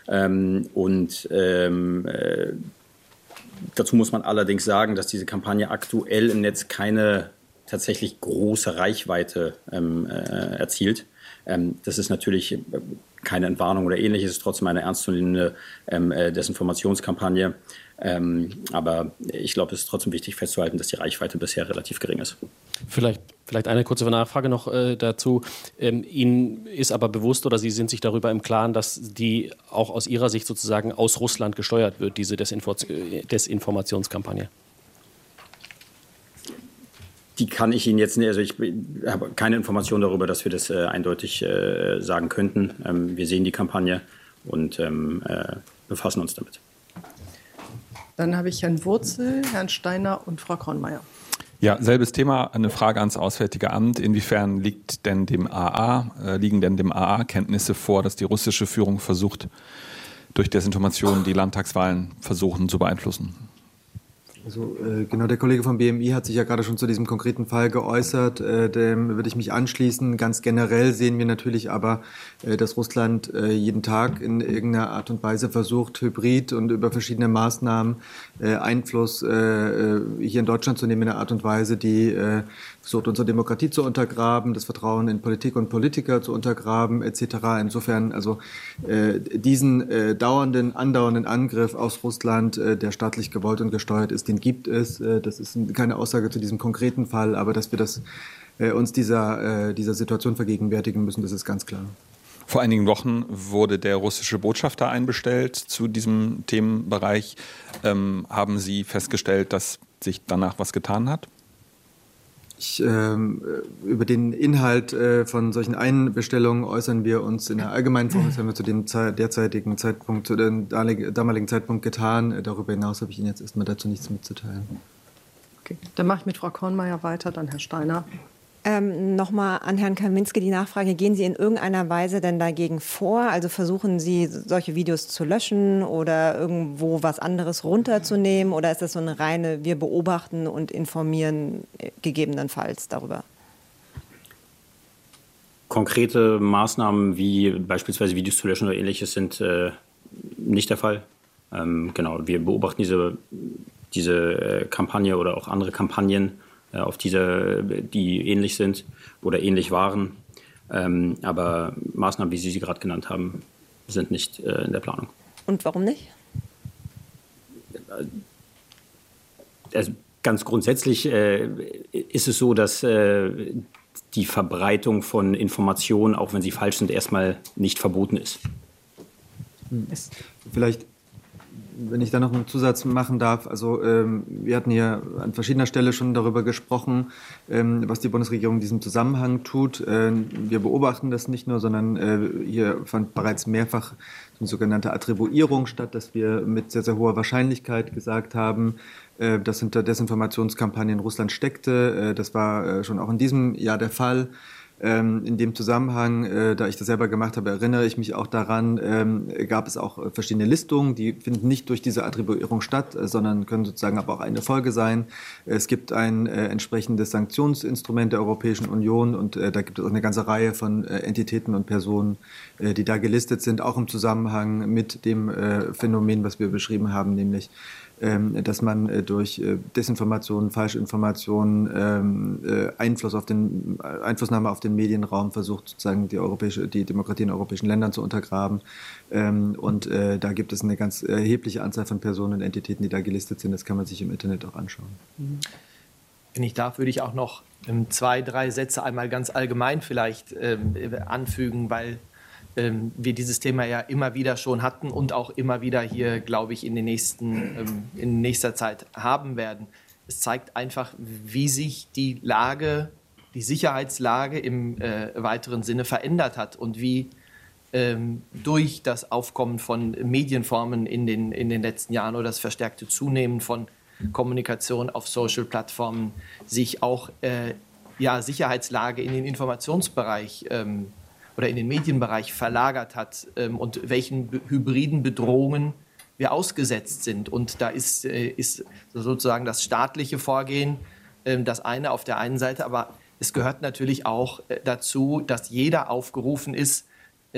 Dazu muss man allerdings sagen, dass diese Kampagne aktuell im Netz keine tatsächlich große Reichweite erzielt. Das ist natürlich keine Entwarnung oder Ähnliches, es ist trotzdem eine ernstzunehmende Desinformationskampagne. Aber ich glaube, es ist trotzdem wichtig festzuhalten, dass die Reichweite bisher relativ gering ist. Vielleicht eine kurze Nachfrage noch dazu. Ihnen ist aber bewusst oder Sie sind sich darüber im Klaren, dass die auch aus Ihrer Sicht sozusagen aus Russland gesteuert wird, diese Desinformationskampagne? Die kann ich Ihnen jetzt nicht, also ich habe keine Information darüber, dass wir das eindeutig sagen könnten. Wir sehen die Kampagne und befassen uns damit. Dann habe ich Herrn Wurzel, Herrn Steiner und Frau Kornmeier. Ja, selbes Thema, eine Frage ans Auswärtige Amt. Inwiefern liegen denn dem AA Kenntnisse vor, dass die russische Führung versucht, durch Desinformation die Landtagswahlen versuchen zu beeinflussen? Also genau, der Kollege vom BMI hat sich ja gerade schon zu diesem konkreten Fall geäußert. Dem würde ich mich anschließen. Ganz generell sehen wir natürlich aber, dass Russland jeden Tag in irgendeiner Art und Weise versucht, hybrid und über verschiedene Maßnahmen Einfluss hier in Deutschland zu nehmen in einer Art und Weise, die versucht, unsere Demokratie zu untergraben, das Vertrauen in Politik und Politiker zu untergraben etc. Insofern also diesen andauernden Angriff aus Russland, der staatlich gewollt und gesteuert ist, den gibt es. Das ist keine Aussage zu diesem konkreten Fall, aber dass wir uns dieser Situation vergegenwärtigen müssen, das ist ganz klar. Vor einigen Wochen wurde der russische Botschafter einbestellt zu diesem Themenbereich. Haben Sie festgestellt, dass sich danach was getan hat? Über den Inhalt von solchen Einbestellungen äußern wir uns in der allgemeinen Form. Das haben wir zu dem damaligen Zeitpunkt getan. Darüber hinaus habe ich Ihnen jetzt erstmal dazu nichts mitzuteilen. Okay, dann mache ich mit Frau Kornmeier weiter, dann Herr Steiner. Nochmal an Herrn Kaminski die Nachfrage, gehen Sie in irgendeiner Weise denn dagegen vor? Also versuchen Sie, solche Videos zu löschen oder irgendwo was anderes runterzunehmen? Oder ist das so eine reine, wir beobachten und informieren gegebenenfalls darüber? Konkrete Maßnahmen wie beispielsweise Videos zu löschen oder Ähnliches sind nicht der Fall. Genau, wir beobachten diese Kampagne oder auch andere Kampagnen, die ähnlich sind oder ähnlich waren. Aber Maßnahmen, wie Sie sie gerade genannt haben, sind nicht in der Planung. Und warum nicht? Also ganz grundsätzlich ist es so, dass die Verbreitung von Informationen, auch wenn sie falsch sind, erstmal nicht verboten ist. Vielleicht, wenn ich da noch einen Zusatz machen darf, also wir hatten hier an verschiedener Stelle schon darüber gesprochen, was die Bundesregierung in diesem Zusammenhang tut. Wir beobachten das nicht nur, sondern hier fand bereits mehrfach eine sogenannte Attribuierung statt, dass wir mit sehr, sehr hoher Wahrscheinlichkeit gesagt haben, dass hinter Desinformationskampagnen Russland steckte. Das war schon auch in diesem Jahr der Fall. In dem Zusammenhang, da ich das selber gemacht habe, erinnere ich mich auch daran, gab es auch verschiedene Listungen, die finden nicht durch diese Attribuierung statt, sondern können sozusagen aber auch eine Folge sein. Es gibt ein entsprechendes Sanktionsinstrument der Europäischen Union und da gibt es auch eine ganze Reihe von Entitäten und Personen, die da gelistet sind, auch im Zusammenhang mit dem Phänomen, was wir beschrieben haben, nämlich dass man durch Desinformation, Falschinformationen, Einflussnahme auf den Medienraum versucht, sozusagen die Demokratie in europäischen Ländern zu untergraben. Und da gibt es eine ganz erhebliche Anzahl von Personen und Entitäten, die da gelistet sind. Das kann man sich im Internet auch anschauen. Wenn ich darf, würde ich auch noch 2, 3 Sätze einmal ganz allgemein vielleicht anfügen, weil wir dieses Thema ja immer wieder schon hatten und auch immer wieder hier, glaube ich, in nächster Zeit haben werden. Es zeigt einfach, wie sich die Sicherheitslage im weiteren Sinne verändert hat und wie durch das Aufkommen von Medienformen in den letzten Jahren oder das verstärkte Zunehmen von Kommunikation auf Social-Plattformen sich auch Sicherheitslage in den Informationsbereich oder in den Medienbereich verlagert hat und welchen hybriden Bedrohungen wir ausgesetzt sind. Und da ist sozusagen das staatliche Vorgehen das eine auf der einen Seite, aber es gehört natürlich auch dazu, dass jeder aufgerufen ist,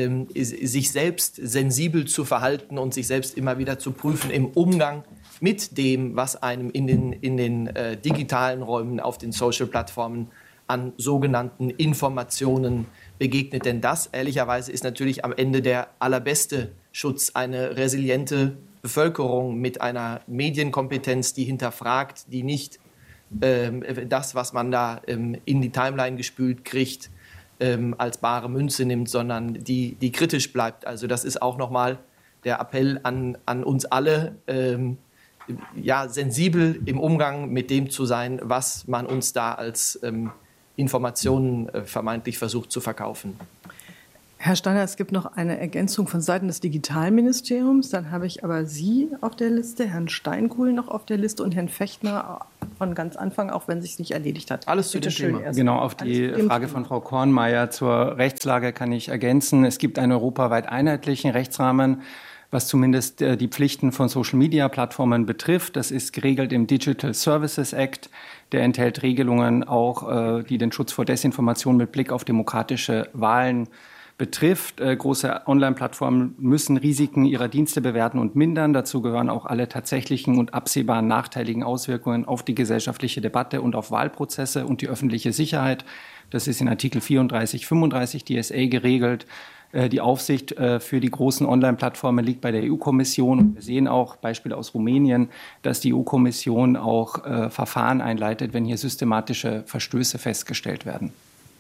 sich selbst sensibel zu verhalten und sich selbst immer wieder zu prüfen im Umgang mit dem, was einem in den digitalen Räumen auf den Social-Plattformen an sogenannten Informationen begegnet. Denn das, ehrlicherweise, ist natürlich am Ende der allerbeste Schutz. Eine resiliente Bevölkerung mit einer Medienkompetenz, die hinterfragt, die nicht das, was man da in die Timeline gespült kriegt, als bare Münze nimmt, sondern die kritisch bleibt. Also das ist auch nochmal der Appell an uns alle, sensibel im Umgang mit dem zu sein, was man uns da als Informationen vermeintlich versucht zu verkaufen. Herr Steiner, es gibt noch eine Ergänzung von Seiten des Digitalministeriums. Dann habe ich aber Sie auf der Liste, Herrn Steinkuhl noch auf der Liste und Herrn Fechtner von ganz Anfang, auch wenn es sich nicht erledigt hat. Alles zu dem Thema. Genau, auf die Frage von Frau Kornmeier zur Rechtslage kann ich ergänzen. Es gibt einen europaweit einheitlichen Rechtsrahmen, was zumindest die Pflichten von Social-Media-Plattformen betrifft. Das ist geregelt im Digital Services Act. Der enthält Regelungen auch, die den Schutz vor Desinformation mit Blick auf demokratische Wahlen betrifft. Große Online-Plattformen müssen Risiken ihrer Dienste bewerten und mindern. Dazu gehören auch alle tatsächlichen und absehbaren nachteiligen Auswirkungen auf die gesellschaftliche Debatte und auf Wahlprozesse und die öffentliche Sicherheit. Das ist in Artikel 34, 35 DSA geregelt. Die Aufsicht für die großen Online-Plattformen liegt bei der EU-Kommission. Wir sehen auch Beispiele aus Rumänien, dass die EU-Kommission auch Verfahren einleitet, wenn hier systematische Verstöße festgestellt werden.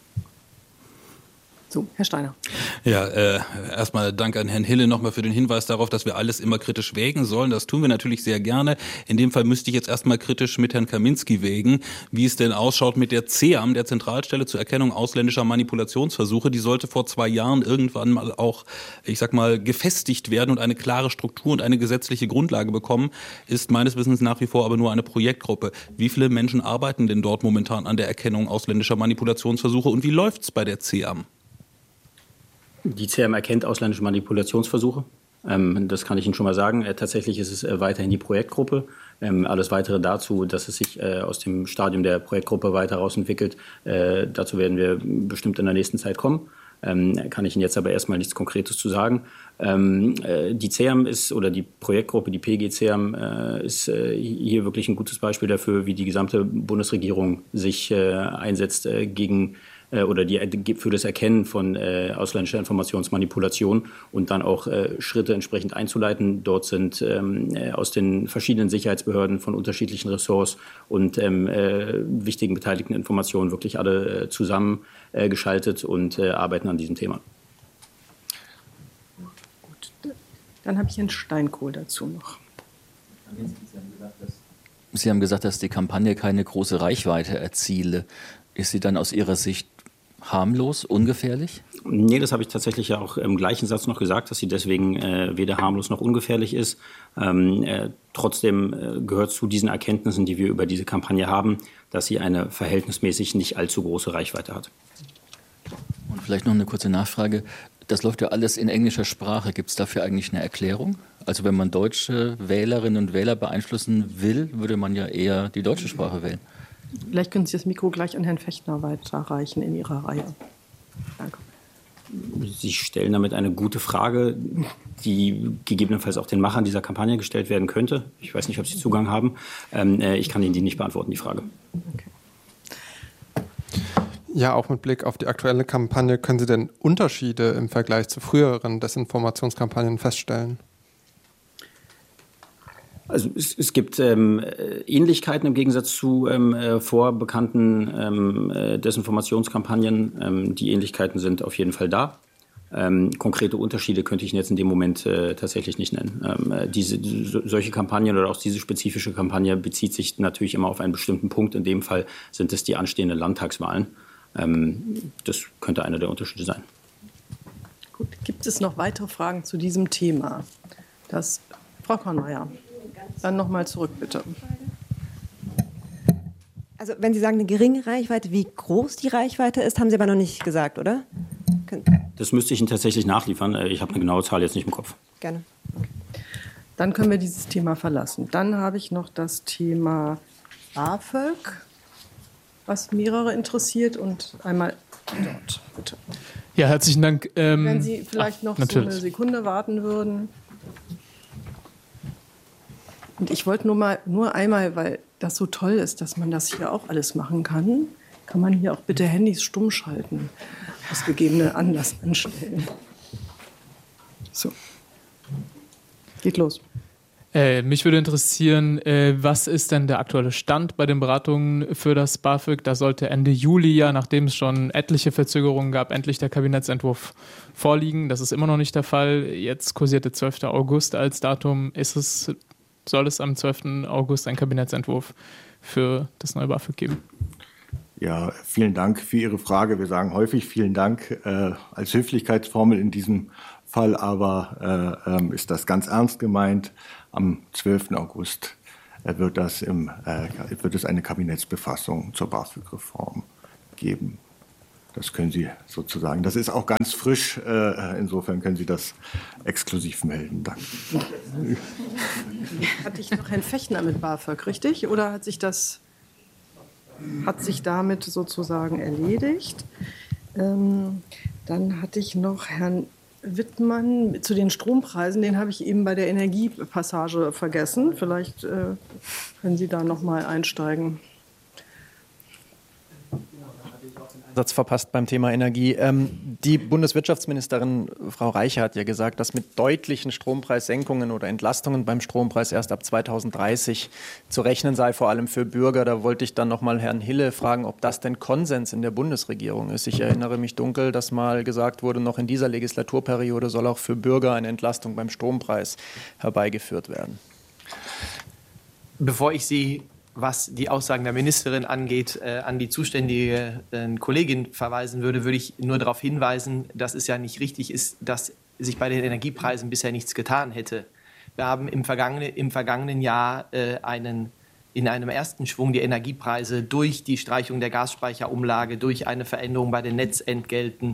So, Herr Steiner. Ja, erstmal Dank an Herrn Hille nochmal für den Hinweis darauf, dass wir alles immer kritisch wägen sollen. Das tun wir natürlich sehr gerne. In dem Fall müsste ich jetzt erstmal kritisch mit Herrn Kaminski wägen, wie es denn ausschaut mit der CEAM, der Zentralstelle zur Erkennung ausländischer Manipulationsversuche. Die sollte vor 2 Jahren irgendwann mal auch, ich sag mal, gefestigt werden und eine klare Struktur und eine gesetzliche Grundlage bekommen, ist meines Wissens nach wie vor aber nur eine Projektgruppe. Wie viele Menschen arbeiten denn dort momentan an der Erkennung ausländischer Manipulationsversuche und wie läuft's bei der CEAM? Die CEAM erkennt ausländische Manipulationsversuche. Das kann ich Ihnen schon mal sagen. Tatsächlich ist es weiterhin die Projektgruppe. Alles Weitere dazu, dass es sich aus dem Stadium der Projektgruppe weiter herausentwickelt, dazu werden wir bestimmt in der nächsten Zeit kommen. Kann ich Ihnen jetzt aber erstmal nichts Konkretes zu sagen. Die CEAM ist, oder die Projektgruppe, die PG-CEAM, ist hier wirklich ein gutes Beispiel dafür, wie die gesamte Bundesregierung sich einsetzt gegen oder für das Erkennen von ausländischer Informationsmanipulation und dann auch Schritte entsprechend einzuleiten. Dort sind aus den verschiedenen Sicherheitsbehörden von unterschiedlichen Ressorts und wichtigen beteiligten Informationen wirklich alle zusammengeschaltet und arbeiten an diesem Thema. Gut, dann habe ich Herrn Steinkohl dazu noch. Sie haben gesagt, dass die Kampagne keine große Reichweite erziele. Ist sie dann aus Ihrer Sicht harmlos, ungefährlich? Nee, das habe ich tatsächlich ja auch im gleichen Satz noch gesagt, dass sie deswegen weder harmlos noch ungefährlich ist. Trotzdem gehört zu diesen Erkenntnissen, die wir über diese Kampagne haben, dass sie eine verhältnismäßig nicht allzu große Reichweite hat. Und vielleicht noch eine kurze Nachfrage. Das läuft ja alles in englischer Sprache. Gibt es dafür eigentlich eine Erklärung? Also wenn man deutsche Wählerinnen und Wähler beeinflussen will, würde man ja eher die deutsche Sprache wählen. Vielleicht können Sie das Mikro gleich an Herrn Fechtner weiterreichen in Ihrer Reihe. Danke. Sie stellen damit eine gute Frage, die gegebenenfalls auch den Machern dieser Kampagne gestellt werden könnte. Ich weiß nicht, ob Sie Zugang haben. Ich kann Ihnen die nicht beantworten, die Frage. Okay. Ja, auch mit Blick auf die aktuelle Kampagne, können Sie denn Unterschiede im Vergleich zu früheren Desinformationskampagnen feststellen? Also es gibt Ähnlichkeiten im Gegensatz zu vorbekannten Desinformationskampagnen. Die Ähnlichkeiten sind auf jeden Fall da. Konkrete Unterschiede könnte ich jetzt in dem Moment tatsächlich nicht nennen. Solche Kampagnen oder auch diese spezifische Kampagne bezieht sich natürlich immer auf einen bestimmten Punkt. In dem Fall sind es die anstehenden Landtagswahlen. Das könnte einer der Unterschiede sein. Gut, gibt es noch weitere Fragen zu diesem Thema? Frau Kornmeier. Dann nochmal zurück, bitte. Also wenn Sie sagen, eine geringe Reichweite, wie groß die Reichweite ist, haben Sie aber noch nicht gesagt, oder? Das müsste ich Ihnen tatsächlich nachliefern. Ich habe eine genaue Zahl jetzt nicht im Kopf. Gerne. Okay. Dann können wir dieses Thema verlassen. Dann habe ich noch das Thema BAföG, was mehrere interessiert. Und einmal dort, bitte. Ja, herzlichen Dank. Wenn Sie vielleicht noch so eine Sekunde warten würden. Und ich wollte nur einmal, weil das so toll ist, dass man das hier auch alles machen kann, kann man hier auch bitte Handys stumm schalten, aus gegebenen Anlass anstellen. So. Geht los. Mich würde interessieren, was ist denn der aktuelle Stand bei den Beratungen für das BAföG? Da sollte Ende Juli ja, nachdem es schon etliche Verzögerungen gab, endlich der Kabinettsentwurf vorliegen. Das ist immer noch nicht der Fall. Jetzt kursierte 12. August als Datum. Ist es soll es am 12. August einen Kabinettsentwurf für das neue BAföG geben? Ja, vielen Dank für Ihre Frage. Wir sagen häufig vielen Dank als Höflichkeitsformel in diesem Fall, aber ist das ganz ernst gemeint. Am 12. August wird es eine Kabinettsbefassung zur BAföG-Reform geben. Das können Sie sozusagen, das ist auch ganz frisch, insofern können Sie das exklusiv melden. Danke. Hatte ich noch Herrn Fechner mit BAföG, richtig? Oder hat sich damit sozusagen erledigt? Dann hatte ich noch Herrn Wittmann zu den Strompreisen, den habe ich eben bei der Energiepassage vergessen. Vielleicht können Sie da noch mal einsteigen. Satz verpasst beim Thema Energie. Die Bundeswirtschaftsministerin Frau Reiche hat ja gesagt, dass mit deutlichen Strompreissenkungen oder Entlastungen beim Strompreis erst ab 2030 zu rechnen sei, vor allem für Bürger. Da wollte ich dann noch mal Herrn Hille fragen, ob das denn Konsens in der Bundesregierung ist. Ich erinnere mich dunkel, dass mal gesagt wurde, noch in dieser Legislaturperiode soll auch für Bürger eine Entlastung beim Strompreis herbeigeführt werden. Bevor ich Sie, was die Aussagen der Ministerin angeht, an die zuständige Kollegin verweisen würde, würde ich nur darauf hinweisen, dass es ja nicht richtig ist, dass sich bei den Energiepreisen bisher nichts getan hätte. Wir haben im vergangenen Jahr in einem ersten Schwung die Energiepreise durch die Streichung der Gasspeicherumlage, durch eine Veränderung bei den Netzentgelten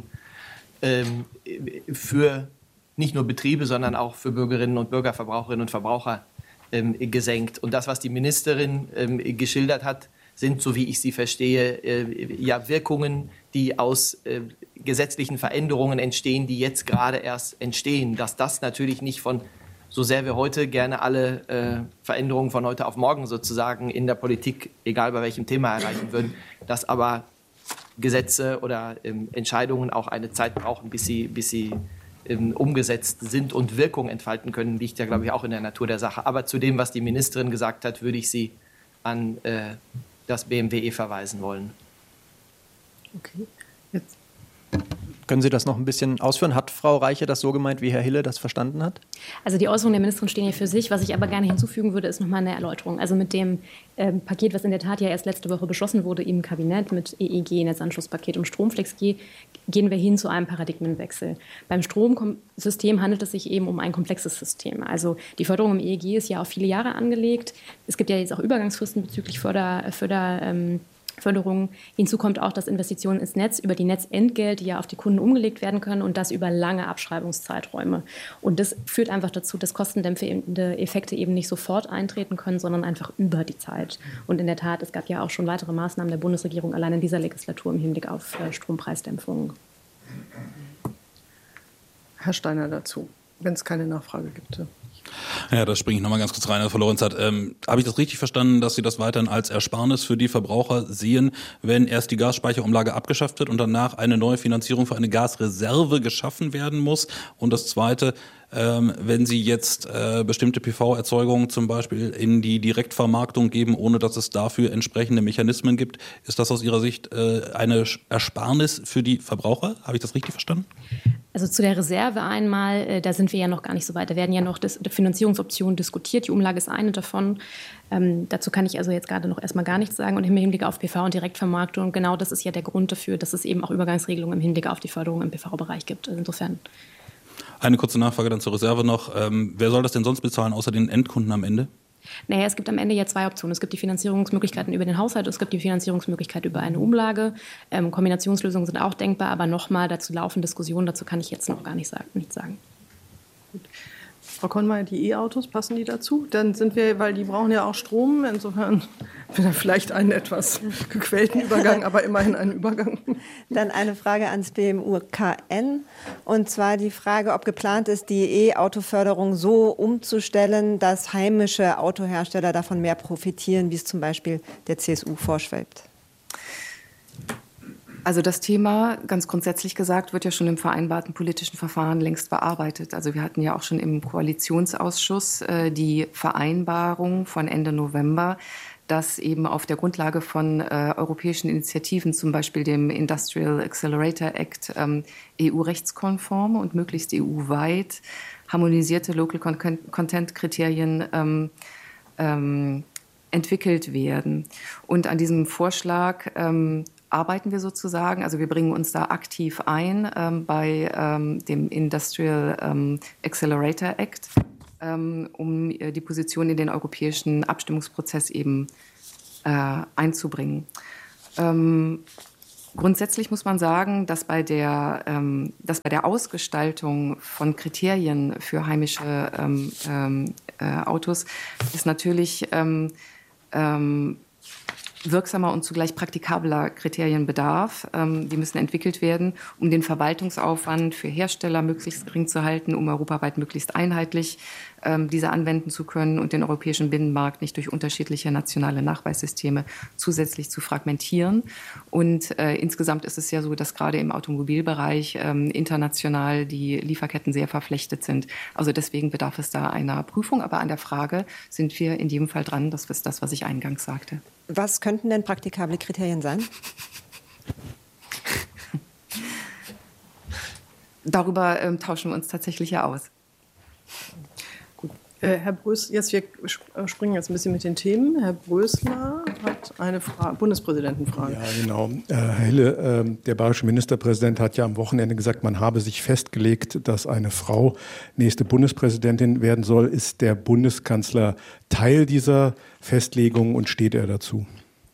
für nicht nur Betriebe, sondern auch für Bürgerinnen und Bürger, Verbraucherinnen und Verbraucher gesenkt. Und das, was die Ministerin geschildert hat, sind, so wie ich sie verstehe, ja Wirkungen, die aus gesetzlichen Veränderungen entstehen, die jetzt gerade erst entstehen. Dass das natürlich nicht von, so sehr wir heute gerne alle Veränderungen von heute auf morgen sozusagen in der Politik, egal bei welchem Thema, erreichen würden, dass aber Gesetze oder Entscheidungen auch eine Zeit brauchen, bis sie umgesetzt sind und Wirkung entfalten können, liegt ja, glaube ich, auch in der Natur der Sache. Aber zu dem, was die Ministerin gesagt hat, würde ich Sie an das BMWE verweisen wollen. Okay. Jetzt. Können Sie das noch ein bisschen ausführen? Hat Frau Reiche das so gemeint, wie Herr Hille das verstanden hat? Also die Äußerungen der Ministerin stehen ja für sich. Was ich aber gerne hinzufügen würde, ist nochmal eine Erläuterung. Also mit dem Paket, was in der Tat ja erst letzte Woche beschlossen wurde im Kabinett mit EEG, Netzanschlusspaket und Stromflex G, gehen wir hin zu einem Paradigmenwechsel. Beim Stromsystem handelt es sich eben um ein komplexes System. Also die Förderung im EEG ist ja auf viele Jahre angelegt. Es gibt ja jetzt auch Übergangsfristen bezüglich Förderungen. Hinzu kommt auch, dass Investitionen ins Netz über die Netzentgelte ja auf die Kunden umgelegt werden können und das über lange Abschreibungszeiträume. Und das führt einfach dazu, dass kostendämpfende Effekte eben nicht sofort eintreten können, sondern einfach über die Zeit. Und in der Tat, es gab ja auch schon weitere Maßnahmen der Bundesregierung allein in dieser Legislatur im Hinblick auf Strompreisdämpfung. Herr Steiner dazu, wenn es keine Nachfrage gibt. Ja, da springe ich nochmal ganz kurz rein, Frau Lorenz. Habe ich das richtig verstanden, dass Sie das weiterhin als Ersparnis für die Verbraucher sehen, wenn erst die Gasspeicherumlage abgeschafft wird und danach eine neue Finanzierung für eine Gasreserve geschaffen werden muss? Und das Zweite, wenn Sie jetzt bestimmte PV-Erzeugungen zum Beispiel in die Direktvermarktung geben, ohne dass es dafür entsprechende Mechanismen gibt, ist das aus Ihrer Sicht eine Ersparnis für die Verbraucher? Habe ich das richtig verstanden? Also zu der Reserve einmal, da sind wir ja noch gar nicht so weit. Da werden ja noch Finanzierungsoptionen diskutiert. Die Umlage ist eine davon. Dazu kann ich also jetzt gerade noch erstmal gar nichts sagen. Und im Hinblick auf PV und Direktvermarktung, genau das ist ja der Grund dafür, dass es eben auch Übergangsregelungen im Hinblick auf die Förderung im PV-Bereich gibt. Also insofern. Eine kurze Nachfrage dann zur Reserve noch. Wer soll das denn sonst bezahlen, außer den Endkunden am Ende? Naja, es gibt am Ende ja zwei Optionen. Es gibt die Finanzierungsmöglichkeiten über den Haushalt, es gibt die Finanzierungsmöglichkeit über eine Umlage. Kombinationslösungen sind auch denkbar, aber nochmal dazu laufen Diskussionen, dazu kann ich jetzt noch gar nichts sagen. Gut. Frau Konmeier, die E-Autos, passen die dazu? Dann sind wir, weil die brauchen ja auch Strom, insofern vielleicht einen etwas gequälten Übergang, aber immerhin einen Übergang. Dann eine Frage ans BMUKN, und zwar die Frage, ob geplant ist, die E-Auto-Förderung so umzustellen, dass heimische Autohersteller davon mehr profitieren, wie es zum Beispiel der CSU vorschwebt. Also das Thema, ganz grundsätzlich gesagt, wird ja schon im vereinbarten politischen Verfahren längst bearbeitet. Also wir hatten ja auch schon im Koalitionsausschuss die Vereinbarung von Ende November, dass eben auf der Grundlage von europäischen Initiativen, zum Beispiel dem Industrial Accelerator Act, EU-rechtskonforme und möglichst EU-weit harmonisierte Local Content-Kriterien entwickelt werden. Und an diesem Vorschlag arbeiten wir sozusagen. Also wir bringen uns da aktiv ein bei dem Industrial Accelerator Act, um die Position in den europäischen Abstimmungsprozess eben einzubringen. Grundsätzlich muss man sagen, dass bei der Ausgestaltung von Kriterien für heimische Autos es natürlich wirksamer und zugleich praktikabler Kriterien bedarf. Die müssen entwickelt werden, um den Verwaltungsaufwand für Hersteller möglichst gering zu halten, um europaweit möglichst einheitlich diese anwenden zu können und den europäischen Binnenmarkt nicht durch unterschiedliche nationale Nachweissysteme zusätzlich zu fragmentieren. Und insgesamt ist es ja so, dass gerade im Automobilbereich international die Lieferketten sehr verflechtet sind. Also deswegen bedarf es da einer Prüfung. Aber an der Frage sind wir in jedem Fall dran. Das ist das, was ich eingangs sagte. Was könnten denn praktikable Kriterien sein? Darüber tauschen wir uns tatsächlich ja aus. Gut. Herr Brösler, wir springen jetzt ein bisschen mit den Themen. Herr Brösler hat eine Bundespräsidentenfrage. Ja, genau. Herr Hille, der bayerische Ministerpräsident hat ja am Wochenende gesagt, man habe sich festgelegt, dass eine Frau nächste Bundespräsidentin werden soll. Ist der Bundeskanzler Teil dieser Festlegung und steht er dazu?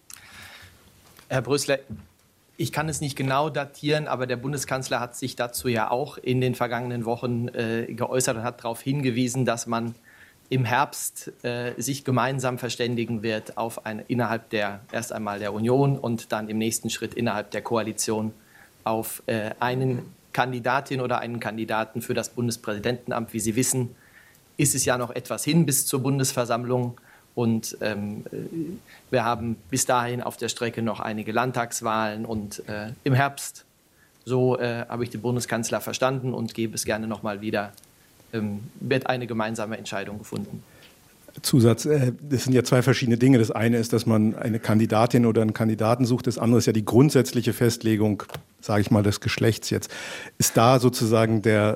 Herr Brösler, ich kann es nicht genau datieren, aber der Bundeskanzler hat sich dazu ja auch in den vergangenen Wochen geäußert und hat darauf hingewiesen, dass man im Herbst sich gemeinsam verständigen wird auf innerhalb erst einmal der Union und dann im nächsten Schritt innerhalb der Koalition auf einen Kandidatin oder einen Kandidaten für das Bundespräsidentenamt. Wie Sie wissen, ist es ja noch etwas hin bis zur Bundesversammlung. Und wir haben bis dahin auf der Strecke noch einige Landtagswahlen. Und im Herbst, so habe ich den Bundeskanzler verstanden und gebe es gerne noch mal wieder, wird eine gemeinsame Entscheidung gefunden. Zusatz, das sind ja zwei verschiedene Dinge. Das eine ist, dass man eine Kandidatin oder einen Kandidaten sucht. Das andere ist ja die grundsätzliche Festlegung, sage ich mal, des Geschlechts jetzt. Ist da sozusagen der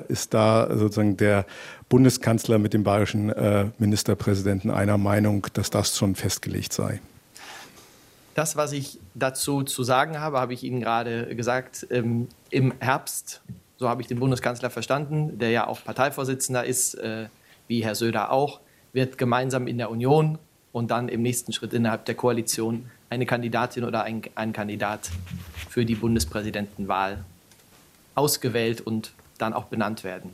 Bundeskanzler mit dem bayerischen Ministerpräsidenten einer Meinung, dass das schon festgelegt sei? Das, was ich dazu zu sagen habe, habe ich Ihnen gerade gesagt. Im Herbst, so habe ich den Bundeskanzler verstanden, der ja auch Parteivorsitzender ist, wie Herr Söder auch, wird gemeinsam in der Union und dann im nächsten Schritt innerhalb der Koalition eine Kandidatin oder ein Kandidat für die Bundespräsidentenwahl ausgewählt und dann auch benannt werden.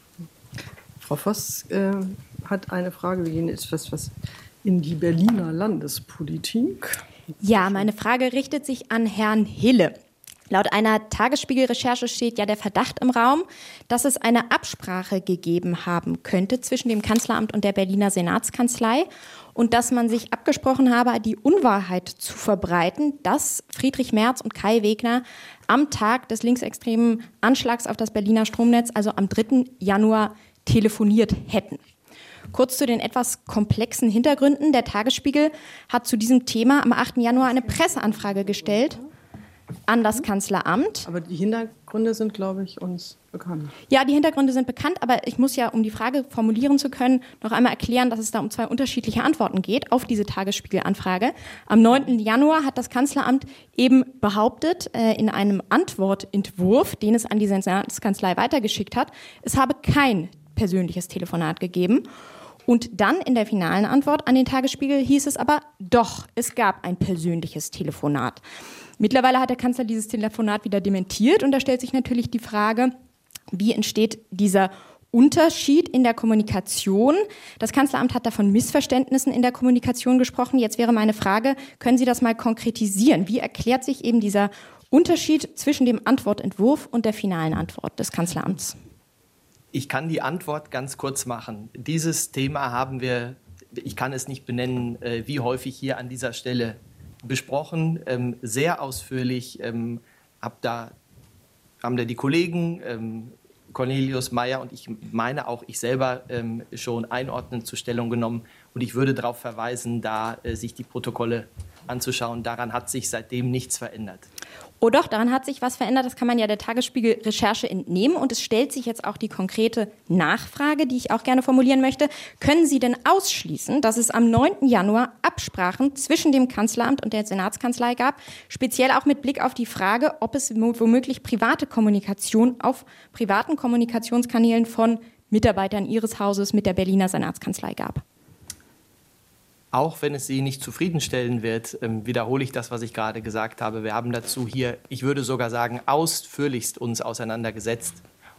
Frau Voss hat eine Frage, wir gehen etwas in die Berliner Landespolitik. Ja, meine Frage richtet sich an Herrn Hille. Laut einer Tagesspiegel-Recherche steht ja der Verdacht im Raum, dass es eine Absprache gegeben haben könnte zwischen dem Kanzleramt und der Berliner Senatskanzlei und dass man sich abgesprochen habe, die Unwahrheit zu verbreiten, dass Friedrich Merz und Kai Wegner am Tag des linksextremen Anschlags auf das Berliner Stromnetz, also am 3. Januar, telefoniert hätten. Kurz zu den etwas komplexen Hintergründen. Der Tagesspiegel hat zu diesem Thema am 8. Januar eine Presseanfrage gestellt an das Kanzleramt. Aber die Hintergründe sind, glaube ich, uns bekannt. Ja, die Hintergründe sind bekannt, aber ich muss ja, um die Frage formulieren zu können, noch einmal erklären, dass es da um zwei unterschiedliche Antworten geht auf diese Tagesspiegel-Anfrage. Am 9. Januar hat das Kanzleramt eben behauptet, in einem Antwortentwurf, den es an die Senatskanzlei weitergeschickt hat, es habe kein persönliches Telefonat gegeben. Und dann in der finalen Antwort an den Tagesspiegel hieß es aber, doch, es gab ein persönliches Telefonat. Mittlerweile hat der Kanzler dieses Telefonat wieder dementiert und da stellt sich natürlich die Frage, wie entsteht dieser Unterschied in der Kommunikation? Das Kanzleramt hat da von Missverständnissen in der Kommunikation gesprochen. Jetzt wäre meine Frage, können Sie das mal konkretisieren? Wie erklärt sich eben dieser Unterschied zwischen dem Antwortentwurf und der finalen Antwort des Kanzleramts? Ich kann die Antwort ganz kurz machen. Dieses Thema haben wir, ich kann es nicht benennen, wie häufig hier an dieser Stelle besprochen, sehr ausführlich. Haben da die Kollegen Cornelius, Meyer und ich meine auch ich selber schon einordnend zur Stellung genommen. Und ich würde darauf verweisen, da sich die Protokolle anzuschauen. Daran hat sich seitdem nichts verändert. Oh doch, daran hat sich was verändert. Das kann man ja der Tagesspiegel-Recherche entnehmen. Und es stellt sich jetzt auch die konkrete Nachfrage, die ich auch gerne formulieren möchte. Können Sie denn ausschließen, dass es am 9. Januar Absprachen zwischen dem Kanzleramt und der Senatskanzlei gab? Speziell auch mit Blick auf die Frage, ob es womöglich private Kommunikation auf privaten Kommunikationskanälen von Mitarbeitern Ihres Hauses mit der Berliner Senatskanzlei gab. Auch wenn es Sie nicht zufriedenstellen wird, wiederhole ich das, was ich gerade gesagt habe. Wir haben dazu hier, ich würde sogar sagen, ausführlichst uns auseinandergesetzt.